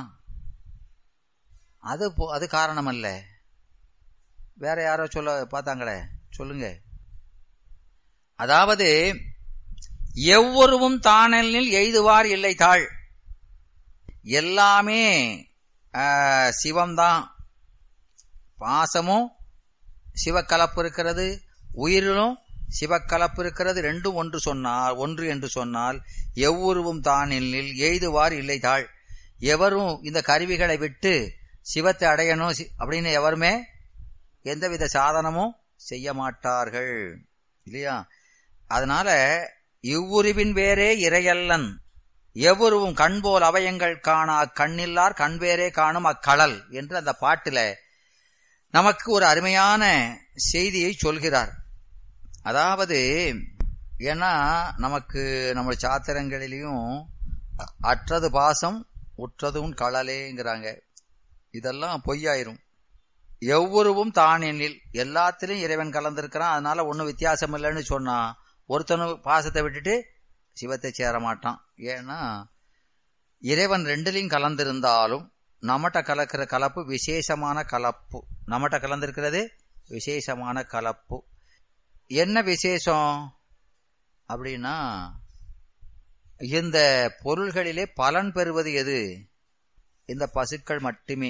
அது காரணம் அல்ல. வேற யாரோ சொல்ல பார்த்தாங்களே, சொல்லுங்க. அதாவது எவ்வொருவும் தானெனில் எய்துவார் இல்லை தாழ். எல்லாமே சிவம்தான். பாசமும் சிவக்கலப்பு இருக்கிறது, உயிரிலும் சிவக்கலப்பு இருக்கிறது. ரெண்டும் ஒன்று என்று சொன்னால் எவ்வொருவும் தானெனில் எய்துவார் இல்லை தாழ். எவரும் இந்த கருவிகளை விட்டு சிவத்தை அடையணும் அப்படின்னு எவருமே எந்தவித சாதனமும் செய்ய மாட்டார்கள் இல்லையா? அதனால இவ்வுருவின் வேறே இறையல்லன் எவ்வொருவும் கண்போல் அவயங்கள் காணா கண்ணில்லார் கண்வேரே காணும் அக்களல் என்று அந்த பாட்டுல நமக்கு ஒரு அருமையான செய்தியை சொல்கிறார். அதாவது ஏன்னா நமக்கு நம்ம சாத்திரங்களிலையும் அற்றது பாசம் உற்றதும் களலேங்கிறாங்க. இதெல்லாம் பொய்யாயிரும். எவ்வொருவும் தானெனில் எல்லாத்திலையும் இறைவன் கலந்திருக்கிறான், அதனால ஒன்னும் வித்தியாசம் இல்லைன்னு சொன்னா ஒருத்தனும் பாசத்தை விட்டுட்டு சிவத்தை சேர மாட்டான். ஏன்னா இறைவன் ரெண்டுலையும் கலந்திருந்தாலும் நம்மகிட்ட கலக்கிற கலப்பு விசேஷமான கலப்பு. நம்மகிட்ட கலந்திருக்கிறது விசேஷமான கலப்பு. என்ன விசேஷம் அப்படின்னா, இந்த பொருள்களிலே பலன் பெறுவது எது? இந்த பசுக்கள் மட்டுமே.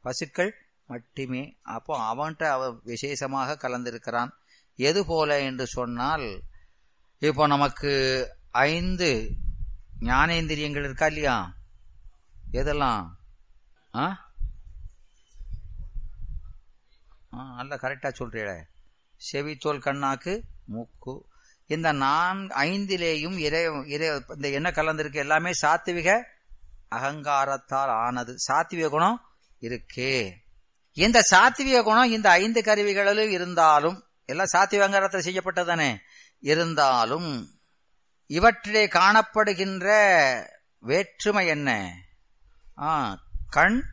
அப்போ அவன்கிட்ட அவன் விசேஷமாக கலந்திருக்கிறான். எது போல என்று சொன்னால், இப்போ நமக்கு 5 ஞானேந்திரியங்கள் இருக்கா இல்லையா? எதெல்லாம்? நல்ல கரெக்டா சொல்றீல. செவி, தோல், கண்ணாக்கு, மூக்கு. இந்த 5லேயும் இந்த என்ன கலந்திருக்கு? எல்லாமே சாத்விக அகங்காரத்தால் ஆனது. சாத்விக குணம் இருக்கே. இந்த சாத்விக குணம் இந்த 5 கருவிகளிலும் இருந்தாலும், எல்லாம் சாத்விக அகங்காரத்தில் செய்யப்பட்டதானே, இருந்தாலும் இவற்றிலே காணப்படுகின்ற வேற்றுமை என்ன? கண்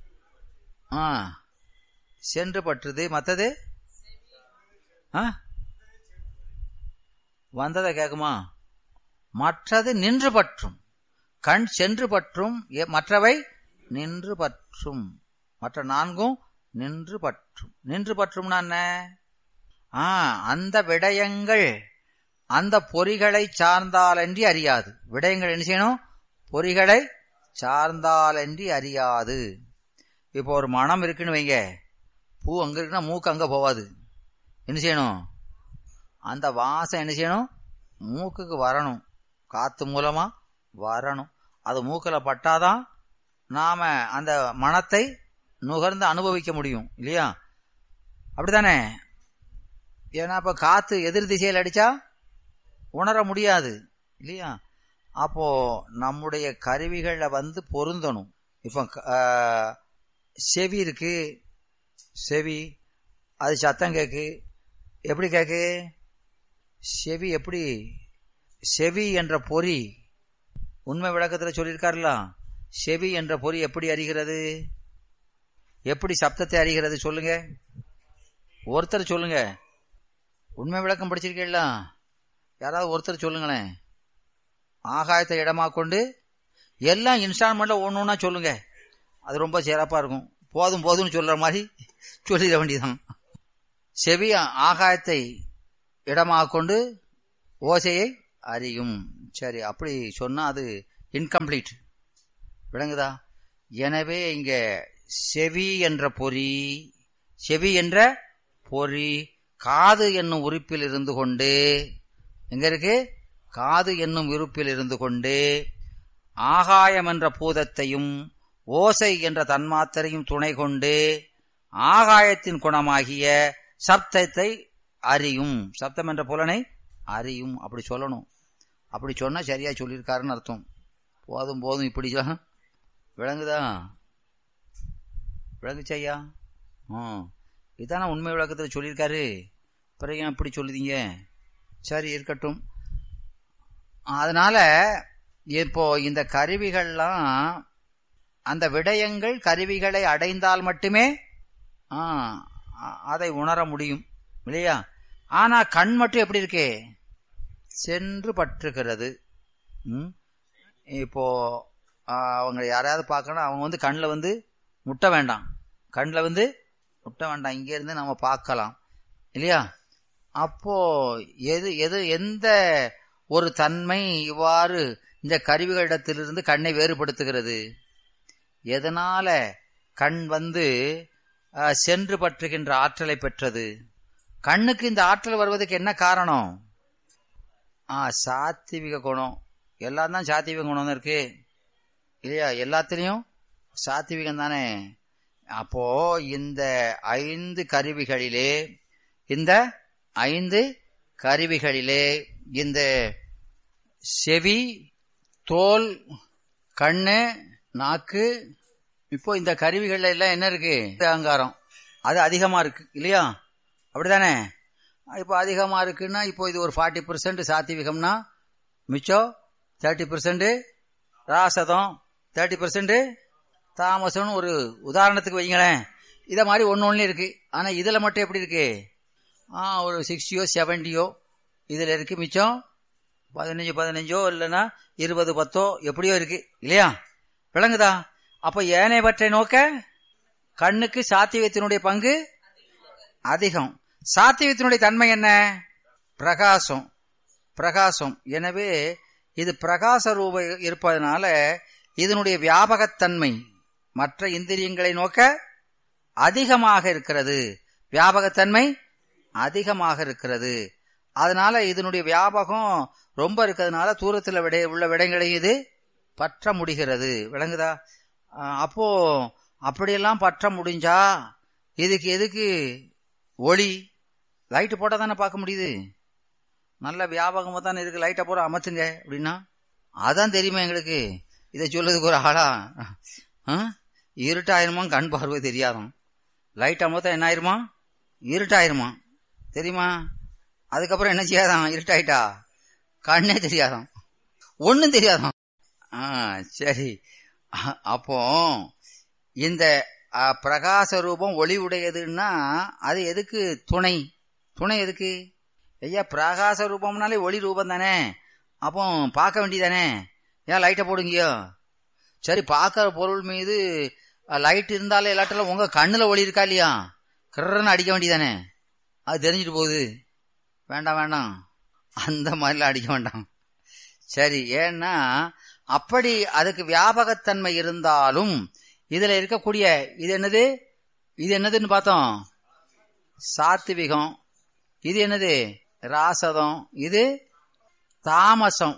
சென்று பற்றுது, மற்றது வந்ததை கேக்குமா? மற்றது நின்று பற்றும். கண் சென்று பற்றும், மற்றவை நின்று பற்றும். மற்ற 4ம் நின்று பற்றும். நின்று பற்றும்னா என்ன? அந்த விடயங்கள் அந்த பொறிகளை சார்ந்தாலன்றி அறியாது. விடயங்கள் என்ன செய்யணும்? பொறிகளை சார்ந்தாலன்றி அறியாது. இப்போ ஒரு மனம் இருக்குன்னு வைங்க, பூ அங்க இருக்குன்னா மூக்கு அங்க போவாது. என்ன செய்யணும்? அந்த வாசம் என்ன செய்யணும்? மூக்குக்கு வரணும், காத்து மூலமா வரணும். அது மூக்கில் பட்டாதான் நாம அந்த மனத்தை நுகர்ந்து அனுபவிக்க முடியும் இல்லையா? அப்படித்தானே? ஏன்னா இப்ப காத்து எதிர் திசையில் அடிச்சா உணர முடியாது இல்லையா? அப்போ நம்முடைய கருவிகளை பொருந்தணும். இப்ப செவி இருக்கு, செவி அது சத்தம் கேக்கு. எப்படி கேக்கு? செவி எப்படி? செவி என்ற பொறி உண்மை விளக்கத்துல சொல்லியிருக்காருல. செவி என்ற பொறி எப்படி அறிகிறது? எப்படி சப்தத்தை அறிகிறது? சொல்லுங்க, ஒருத்தர் சொல்லுங்க. உண்மை விளக்கம் படிச்சிருக்கீங்களா? யாராவது ஒருத்தர் சொல்லுங்களேன். ஆகாயத்தை இடமா கொண்டு எல்லாம் இன்ஸ்டால்மெண்ட்ல ஒண்ணுன்னா சொல்லுங்க. அது ரொம்ப சிறப்பா இருக்கும். போதும் போதும்னு சொல்ற மாதிரி சொல்லிட வேண்டியதான். செவி ஆகாயத்தை இடமாக கொண்டு ஓசையை அறியும். சரி, அப்படி சொன்னா அது இன்கம்ப்ளீட், விளங்குதா? எனவே இங்க செவி என்ற பொறி, செவி என்ற பொறி காது என்னும் உறுப்பில் இருந்து கொண்டு, எங்க இருக்கு? காது என்னும் உறுப்பில் இருந்து கொண்டு ஆகாயம் என்ற பூதத்தையும் ஓசை என்ற தன்மாத்திரையும் துணை கொண்டு ஆகாயத்தின் குணமாகிய சப்தத்தை அறியும். சப்தம் என்ற புலனை அறியும். அப்படி சொல்லணும். அப்படி சொன்னா சரியா சொல்லியிருக்காருன்னு அர்த்தம். போதும் போதும் இப்படி விளங்குதா? விளங்குச்சையா? இதான உண்மை விளக்கத்தில் சொல்லியிருக்காரு. பிறகு ஏன் இப்படி சொல்லுதீங்க? சரி, இருக்கட்டும். அதனால இப்போ இந்த கருவிகள்லாம் அந்த விடயங்கள் கருவிகளை அடைந்தால் மட்டுமே அதை உணர முடியும், இல்லையா? ஆனா கண் மட்டும் எப்படி இருக்கு? சென்று பற்றுகிறது. இப்போ அவங்க யாராவது பார்க்கணும், அவங்க கண்ணில் முட்ட வேண்டாம், கண்ணில் முட்ட வேண்டாம், இங்க இருந்து நம்ம பார்க்கலாம், இல்லையா? அப்போ எந்த ஒரு தன்மை இவ்வாறு இந்த கருவிகளிடத்திலிருந்து கண்ணை வேறுபடுத்துகிறது? எதனால கண் சென்று பற்றுகின்ற ஆற்றலை பெற்றது? கண்ணுக்கு இந்த ஆற்றல் வருவதற்கு என்ன காரணம்? சாத்விக குணம். எல்லாம் தான் சாத்விக குணம் தான் இருக்கு, இல்லையா? எல்லாத்திலையும் சாத்விகம் தானே. அப்போ இந்த 5 கருவிகளிலே இந்த செவி, தோல், கண்ணு, நாக்கு, இப்போ இந்த கருவிகள்ல எல்லாம் என்ன இருக்கு? அகங்காரம். அது அதிகமா இருக்கு, இல்லையா? அப்படித்தானே? இப்போ அதிகமா இருக்குன்னா இப்போ இது ஒரு 40% சாத்விகம்னா மிச்சம் 30% ராசதம், 30% தாமசம்னு ஒரு உதாரணத்துக்கு வைங்களேன். இத மாதிரி ஒன்னு இருக்கு. ஆனா இதுல மட்டும் எப்படி இருக்கு? ஒரு 60 70 இதுல இருக்கு. மிச்சம் 15 இல்லைன்னா 20 10 எப்படியோ இருக்கு, இல்லையா? விளங்குதா? அப்ப ஏனையவற்றை நோக்க கண்ணுக்கு சாத்விகத்தினுடைய பங்கு அதிகம். சாத்விகத்தினுடைய தன்மை என்ன? பிரகாசம். எனவே இது பிரகாச ரூப இருப்பதனால இதனுடைய வியாபகத்தன்மை மற்ற இந்திரியங்களை நோக்க அதிகமாக இருக்கிறது. வியாபகத்தன்மை அதிகமாக இருக்கிறது. அதனால இதனுடைய வியாபகம் ரொம்ப இருக்கிறதுனால தூரத்தில் உள்ள விடங்களை இது பற்ற முடிகிறது. விளங்குதா? அப்போ அப்படியெல்லாம் பற்ற முடிஞ்சா எதுக்கு ஒளி? லைட்டு போட்டா தானே பார்க்க முடியுது. நல்ல வியாபகமா தானே இருக்கு. லைட்டை போற அமைச்சுங்க அப்படின்னா அதான் தெரியுமா எங்களுக்கு? இதை சொல்றதுக்கு ஒரு ஆளா? இருட்டாயிருமா? கண் பார்வை தெரியாதான். லைட் அமர்த்தா என்ன ஆயிருமா? இருட்டாயிருமா, தெரியுமா? அதுக்கப்புறம் என்ன செய்யாதான்? இருட்டாயிட்டா கண்ணே தெரியாதான், ஒன்னும் தெரியாதான். சரி. அப்போ இந்த பிரகாச ரூபம் ஒளி உடையதுன்னா அது எதுக்கு துணை எதுக்கு? ஐயா, பிரகாச ரூபம்னாலே ஒளி ரூபம் தானே. அப்போ பார்க்க வேண்டியதானே. ஏன் லைட்டை போடுங்கயோ? சரி, பார்க்கற பொருள் மீது லைட் இருந்தாலே எல்லாட்டெல்லாம் உங்க கண்ணுல ஒளி இருக்கா இல்லையா? கர்றன்னு அடிக்க வேண்டியதானே. அது தெரிஞ்சிட்டு போகுது. வேண்டாம், அந்த மாதிரிலாம் அடிக்க வேண்டாம். சரி, ஏன்னா அப்படி அதுக்கு வியாபகத்தன்மை இருந்தாலும் இதுல இருக்கக்கூடிய இது என்னதுன்னு பார்த்தோம்? சாத்விகம். இது என்னது? ராசதம். இது தாமசம்.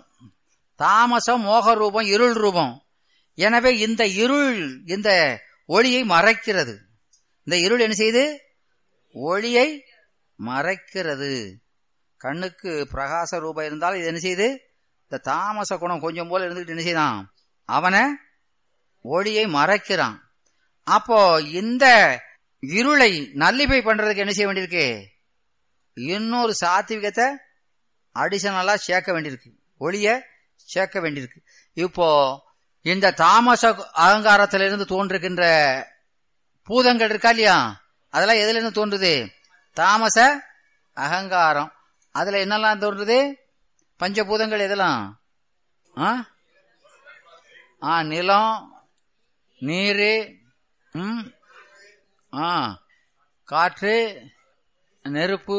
மோக ரூபம், இருள் ரூபம். எனவே இந்த இருள் இந்த ஒளியை மறைக்கிறது. இந்த இருள் என்ன செய்யுது? ஒளியை மறைக்கிறது. கண்ணுக்கு பிரகாச ரூபம் இருந்தாலும் இது என்ன செய்யுது? இந்த தாமச குணம் கொஞ்சம் போல இருந்துகிட்டு என்ன செய்தான்? அவனை ஒளியை மறைக்கிறான். அப்போ இந்த இருளை நல்லிப்பை பண்றதுக்கு என்ன செய்ய வேண்டியிருக்கு? இன்னொரு சாத்விகத்தை அடிஷனலா சேர்க்க வேண்டியிருக்கு, ஒளிய சேர்க்க வேண்டியிருக்கு. இப்போ இந்த தாமச அகங்காரத்திலிருந்து தோன்றுகின்ற பூதங்கள் இருக்கா இல்லையா? அதெல்லாம் எதுல இருந்து தோன்றுது? தாமச அகங்காரம். அதுல என்னெல்லாம் தோன்றுது? பஞ்சபூதங்கள் எதெல்லாம்? நிலம், நீரு, காற்று, நெருப்பு,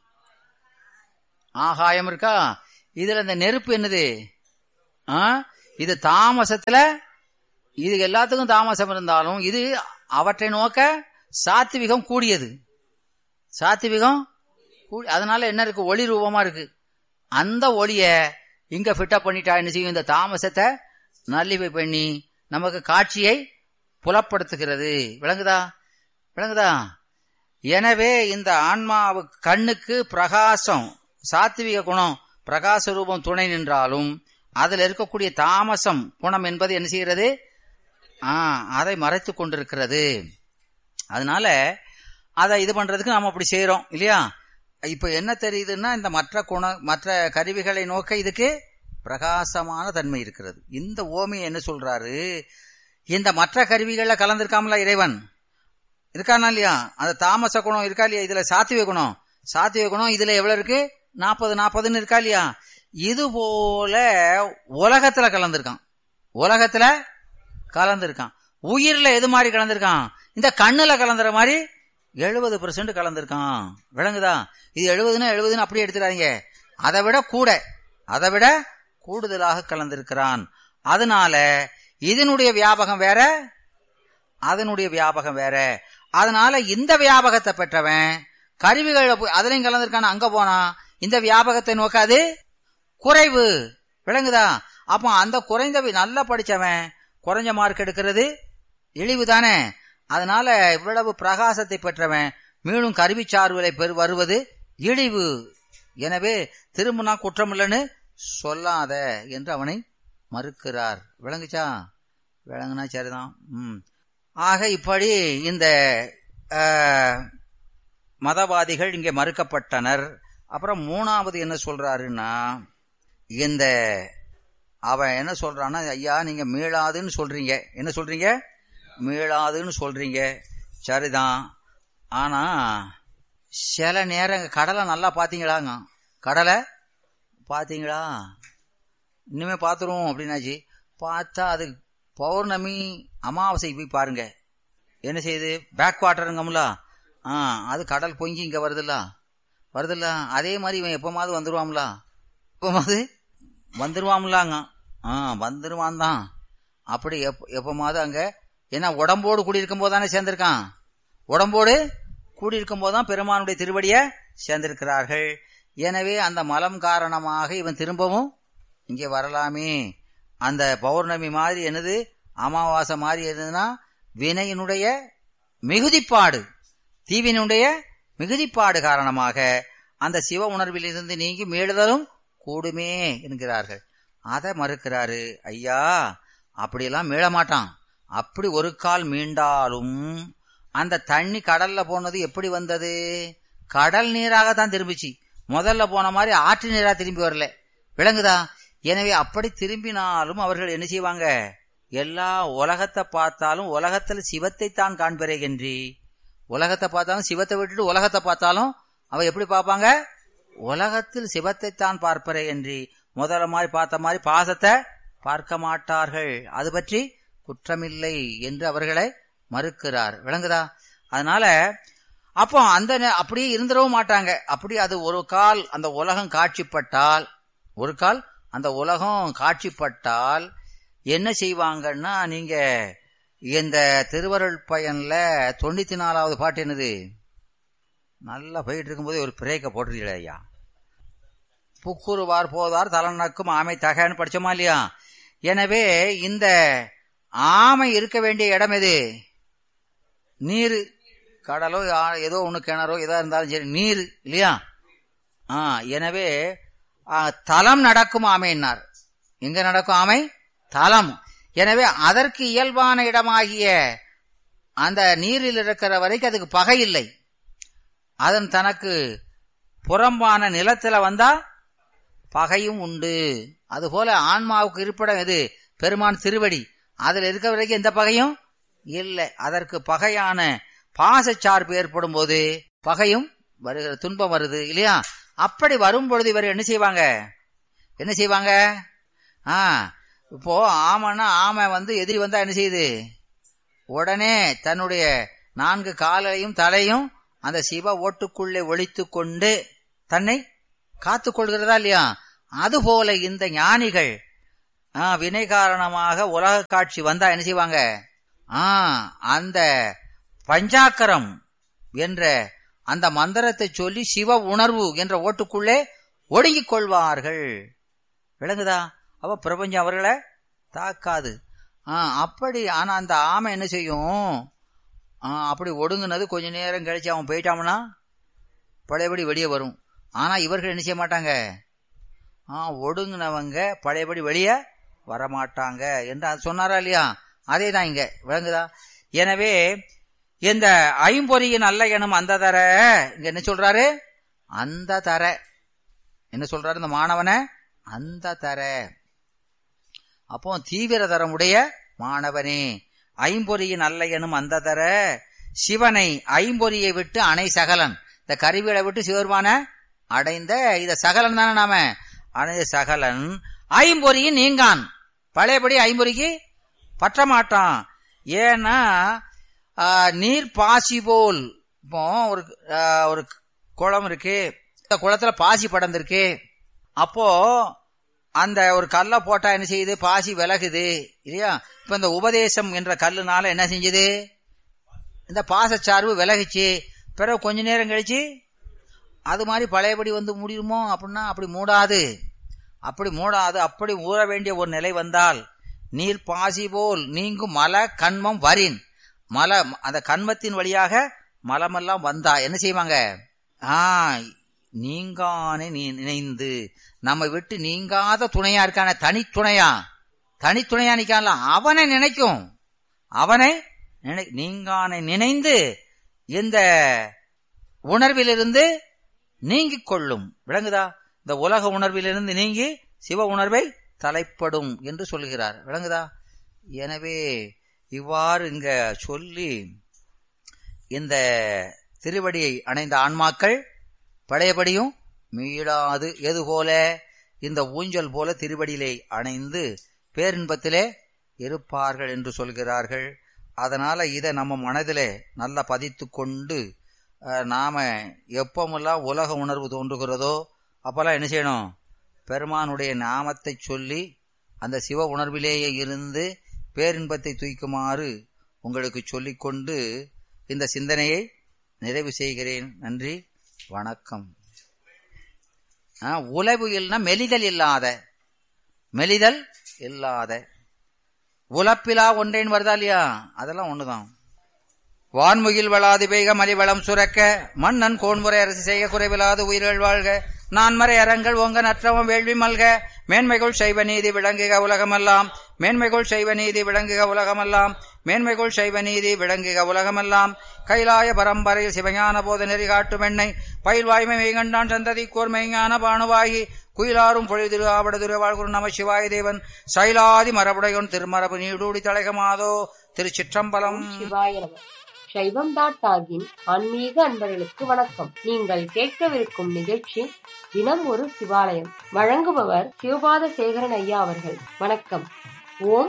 ஆகாயம் இருக்கா. இதுல இந்த நெருப்பு என்னது? இது தாமசத்துல, இது எல்லாத்துக்கும் தாமசம் இருந்தாலும் இது அவற்றை நோக்க சாத்விகம் கூடியது. சாத்விகம் அதனால என்ன இருக்கு? ஒளி ரூபமா இருக்கு. அந்த ஒளிய இங்க ஃபிட்டப் பண்ணிட்டா என்ன செய்யும்? இந்த தாமசத்தை நல்லிவை பண்ணி நமக்கு காட்சியை புலப்படுத்துகிறது. விளங்குதா? விளங்குதா? எனவே இந்த ஆன்மாவுக்கு கண்ணுக்கு பிரகாசம், சாத்விக குணம், பிரகாச ரூபம் துணை நின்றாலும் அதில் இருக்கக்கூடிய தாமசம் குணம் என்பது என்ன செய்கிறது? அதை மறைத்து கொண்டிருக்கிறது. அதனால அதை இது பண்றதுக்கு நாம அப்படி செய்யறோம் இல்லையா? இப்ப என்ன தெரியுதுன்னா, இந்த மற்ற கருவிகளை நோக்க இதுக்கு பிரகாசமான தன்மை இருக்கிறது. இந்த ஓமையை என்ன சொல்றாரு? இந்த மற்ற கருவிகள்ல கலந்திருக்காமல இறைவன் இருக்கானா இல்லையா? அந்த தாமச குணம் இருக்கா இல்லையா? இதுல சாத்விக குணம், சாத்விக குணம் இதுல எவ்வளவு இருக்கு? 40 இருக்கா இல்லையா? இது போல உலகத்துல கலந்திருக்கான். உலகத்துல கலந்திருக்கான். உயிர்ல எது மாதிரி கலந்திருக்கான்? இந்த கண்ணுல கலந்துற மாதிரி 70% கலந்திருக்கான். விளங்குதா? இது 70 அப்படியே எடுத்துடாதீங்க. அதை விட கூடுதலாக கலந்திருக்கிறான். அதனால இதனுடைய வியாபகம் வேற, அதனுடைய வியாபகம் வேற. அதனால இந்த வியாபகத்தை பெற்றவன் கருவிகள் அதுலயும் கலந்திருக்கான அங்க போனா இந்த வியாபகத்தை நோக்காது குறைவு. விளங்குதா? அப்ப அந்த குறைந்த நல்லா படிச்சவன் குறைஞ்ச மார்க் எடுக்கிறது இழிவு தானே. அதனால இவ்வளவு பிரகாசத்தை பெற்றவன் மீண்டும் கருவி சார்புகளை வருவது இழிவு. எனவே திரும்பினா குற்றம் இல்லைன்னு சொல்லாத என்று அவனை மறுக்கிறார். விளங்குச்சா? விளங்குனா சரிதான். ஆக இப்படி இந்த மதவாதிகள் இங்கே மறுக்கப்பட்டனர். அப்புறம் மூணாவது என்ன சொல்றாருன்னா, இந்த அவன் என்ன சொல்றான்னா, ஐயா நீங்க மீளாதுன்னு சொல்றீங்க. என்ன சொல்றீங்க? மீளாதுன்னு சொல்றீங்க. சரிதான். ஆனா சில நேரம் கடலை நல்லா பாத்தீங்களாங்க? கடலை பாத்தீங்களா? இன்னுமே பாத்துருவோம் அப்படின்னாச்சு. பார்த்தா அது பௌர்ணமி அமாவாசைக்கு போய் பாருங்க என்ன செய்யுது? பேக் வாட்டருங்கம்ல, அது கடல் பொங்கி இங்க வருதுல்ல. அதே மாதிரி இவன் எப்பமாவது வந்துருவான்ல, வந்துருவான்லாங்க. வந்துருவான் தான். அப்படி எப்பமாவது அங்க ஏன்னா உடம்போடு கூடியிருக்கும் போதுதானே சேர்ந்திருக்கான். உடம்போடு கூடியிருக்கும் போதுதான் பெருமானுடைய திருவடியை சேர்ந்திருக்கிறார்கள். எனவே அந்த மலம் காரணமாக இவன் திரும்பவும் இங்கே வரலாமே. அந்த பௌர்ணமி மாதிரி என்னது, அமாவாசை மாதிரி என்னதுன்னா வினையினுடைய மிகுதிப்பாடு, தீவினுடைய மிகுதிப்பாடு காரணமாக அந்த சிவ உணர்வில் இருந்து நீங்கி மீளுதலும் கூடுமே என்கிறார்கள். அதை மறுக்கிறாரு. ஐயா அப்படியெல்லாம் மீள மாட்டான். அப்படி ஒரு கால் மீண்டாலும் அந்த தண்ணி கடல்ல போனது எப்படி வந்தது? கடல் நீராகத்தான் திரும்பிச்சு. முதல்ல போன மாதிரி ஆற்று நீரா திரும்பி வரல. விளங்குதா? எனவே அப்படி திரும்பினாலும் அவர்கள் என்ன செய்வாங்க? எல்லா உலகத்தை பார்த்தாலும் உலகத்துல சிவத்தை தான் காண்பறேன்றி, உலகத்தை பார்த்தாலும் சிவத்தை விட்டுட்டு உலகத்தை பார்த்தாலும் அவ எப்படி பார்ப்பாங்க? உலகத்தில் சிவத்தை தான் பார்ப்பறே என்று முதல்ல மாதிரி பார்த்த மாதிரி பாசத்தை பார்க்க மாட்டார்கள். அது பற்றி குற்றமில்லை என்று அவர்களை மறுக்கிறார். விளங்குதா? அதனால அப்போ அந்த அப்படியே இருந்துடவும் மாட்டாங்க. அப்படி அது ஒரு கால் அந்த உலகம் காட்சிப்பட்டால் என்ன செய்வாங்கன்னா, நீங்க இந்த திருவருள் பயன்ல 94வது பாட்டு என்னது, நல்லா போயிட்டு இருக்கும்போது ஒரு பிரேக்க போட்டுருக்கீங்களா ஐயா? புக்குருவார் போதார் தலனக்கும் ஆமை தகன்னு படிச்சோமா இல்லையா? எனவே இந்த ஆமை இருக்க வேண்டிய இடம் எது? நீர், கடலோ ஏதோ ஒண்ணு கிணறோ எதா இருந்தாலும் சரி, நீர் இல்லையா? எனவே தலம் நடக்கும் ஆமைன்னார். எங்க நடக்கும் ஆமை? தலம். எனவே அதற்கு இயல்பான இடமாகிய அந்த நீரில் இருக்கிற வரைக்கும் அதுக்கு பகை இல்லை. அதன் தனக்கு புறம்பான நிலத்துல வந்தா பகையும் உண்டு. அதுபோல ஆன்மாவுக்கு இருப்பிடம் எது? பெருமான் திருவடி. அதுல இருக்க வரைக்கும் எந்த பகையும் இல்லை. அதற்கு பகையான பாசச்சார்பு ஏற்படும் போது பகையும் வருகிற, துன்பம் வருது இல்லையா? அப்படி வரும் பொழுது இவர் என்ன செய்வாங்க? இப்போ ஆமைன்னா ஆமை எதிரி வந்தா என்ன செய்யுது? உடனே தன்னுடைய 4 காலையும் தலையும் அந்த சிவ ஓட்டுக்குள்ளே ஒளித்து கொண்டு தன்னை காத்து கொள்கிறதா இல்லையா? அதுபோல இந்த ஞானிகள் வினை காரணமாக உலக காட்சி வந்தா என்ன செய்வாங்க? அந்த பஞ்சாக்கரம் என்ற அந்த மந்திரத்தை சொல்லி சிவ உணர்வு என்ற ஓட்டுக்குள்ளே ஒடுங்கிக் கொள்வார்கள். விளங்குதா? அப்ப பிரபஞ்சம் அவர்களை தாக்காது. அப்படி ஆனா அந்த ஆமை என்ன செய்யும்? அப்படி ஒடுங்குனது கொஞ்ச நேரம் கழிச்சு அவன் போயிட்டான்னா பழையபடி வெளியே வரும். ஆனா இவர்கள் என்ன செய்ய மாட்டாங்க, ஒடுங்கினவங்க பழையபடி வெளியே வரமாட்டாங்க என்று அது சொன்னாரா இல்லையா? அதே தான் இங்க. விளங்குதா? எனவே இந்த ஐம்பொறியின் அல்ல எனும் அந்த தர இங்க என்ன சொல்றாரு? அந்த தர என்ன சொல்றாரு இந்த மாணவனை? அந்த தர. அப்போ தீவிர தரமுடைய மாணவனே, ஐம்பொறியின் அல்ல எனும் அந்த தர சிவனை ஐம்பொறியை விட்டு அணை சகலன். இந்த கருவிகளை விட்டு சிவருமான அடைந்த இத சகலன் தானே நாம அணைந்த சகலன் ஐம்பொறியின் நீங்கான். பழையபடி ஐம்பொறிக்கு பற்ற மாட்டான். ஏன்னா நீர் பாசி போல். இப்போ ஒரு குளம் இருக்கு, இந்த குளத்துல பாசி படர்ந்திருக்கு. அப்போ அந்த ஒரு கல்லை போட்டா என்ன செய்யுது? பாசி விலகுது இல்லையா? இப்ப இந்த உபதேசம் என்ற கல்லுனால என்ன செஞ்சது? இந்த பாசச்சார்பு விலகுச்சு. பிறகு கொஞ்ச நேரம் கழிச்சு அது மாதிரி பழையபடி வந்து மூடிடுமோ அப்படின்னா அப்படி மூடாது. அப்படி ஊற வேண்டிய ஒரு நிலை வந்தால் நீர் பாசி போல் நீங்கும் மல கண்மம் வரின். மல அந்த கண்மத்தின் வழியாக மலமெல்லாம் வந்தா என்ன செய்வாங்க? நீங்கானே நினைந்து நம்ம விட்டு நீங்காத துணையா இருக்கான, தனித்துணையா நிக்கான்ல, அவனை நினைக்கும். அவனை நீங்கானை நினைந்து இந்த உணர்விலிருந்து நீங்கிக் கொள்ளும். விளங்குதா? இந்த உலக உணர்விலிருந்து நீங்கி சிவ உணர்வை தலைப்படும் என்று சொல்லுகிறார். விளங்குதா? எனவே இவ்வாறு இங்க சொல்லி இந்த திருவடியை அணைந்த ஆன்மாக்கள் பழையபடியும் மீளாது எது போல இந்த ஊஞ்சல் போல திருவடியிலே அணைந்து பேரின்பத்திலே இருப்பார்கள் என்று சொல்கிறார்கள். அதனால இதை நம்ம மனதிலே நல்லா பதித்து கொண்டு நாம எப்பமெல்லாம் உலக உணர்வு தோன்றுகிறதோ அப்பெல்லாம் என்ன செய்யணும்? பெருமானுடைய நாமத்தை சொல்லி அந்த சிவ உணர்விலேயே இருந்து பேரின்பத்தை தூக்குமாறு உங்களுக்கு சொல்லிக்கொண்டு இந்த சிந்தனையை நிறைவு செய்கிறேன். நன்றி, வணக்கம். உலவியல்னா மெலிதல் இல்லாத உலப்பிலா ஒன்றேன் வருதா இல்லையா? அதெல்லாம் ஒண்ணுதான். வான்முகில் வளாது பெய்க மலிவளம் சுரக்க மன்னன் கோன்முறை அரசு செய்ய குறைவிலாது உயிர்கள் வாழ்க நான்மறை அறங்கள் ஓங்க நற்றவம் வேள்வி மல்க மேன்மைகள் சைவ நீதி விளங்குக உலகமெல்லாம் மேன்மைகள் சைவ நீதி விளங்குக உலகமெல்லாம் மேன்மைகள் சைவ நீதி விளங்குக உலகமெல்லாம் கைலாய பரம்பரையில் சிவஞான போத நெறி காட்டும் எண்ணெய் பயில்வாய்மை மெய்கண்டான் சந்ததி கோர் மெய்ஞான பானுவாகி குயிலாரும் பொழிதிரு ஆவடதுரு வாழ்குரு நம சிவாய தேவன் சைலாதி மரபுடையோன் திருமரபு நீடூடி தலைகமாதோ. திருச்சிற்றம்பலம். சைவம்.org ஆன்மீக அன்பர்களுக்கு வணக்கம். நீங்கள் கேட்கவிருக்கும் நிகழ்ச்சி தினம் ஒரு சிவாலயம். வழங்குபவர் சிவபாத சேகரன் ஐயா அவர்கள். வணக்கம். ஓம்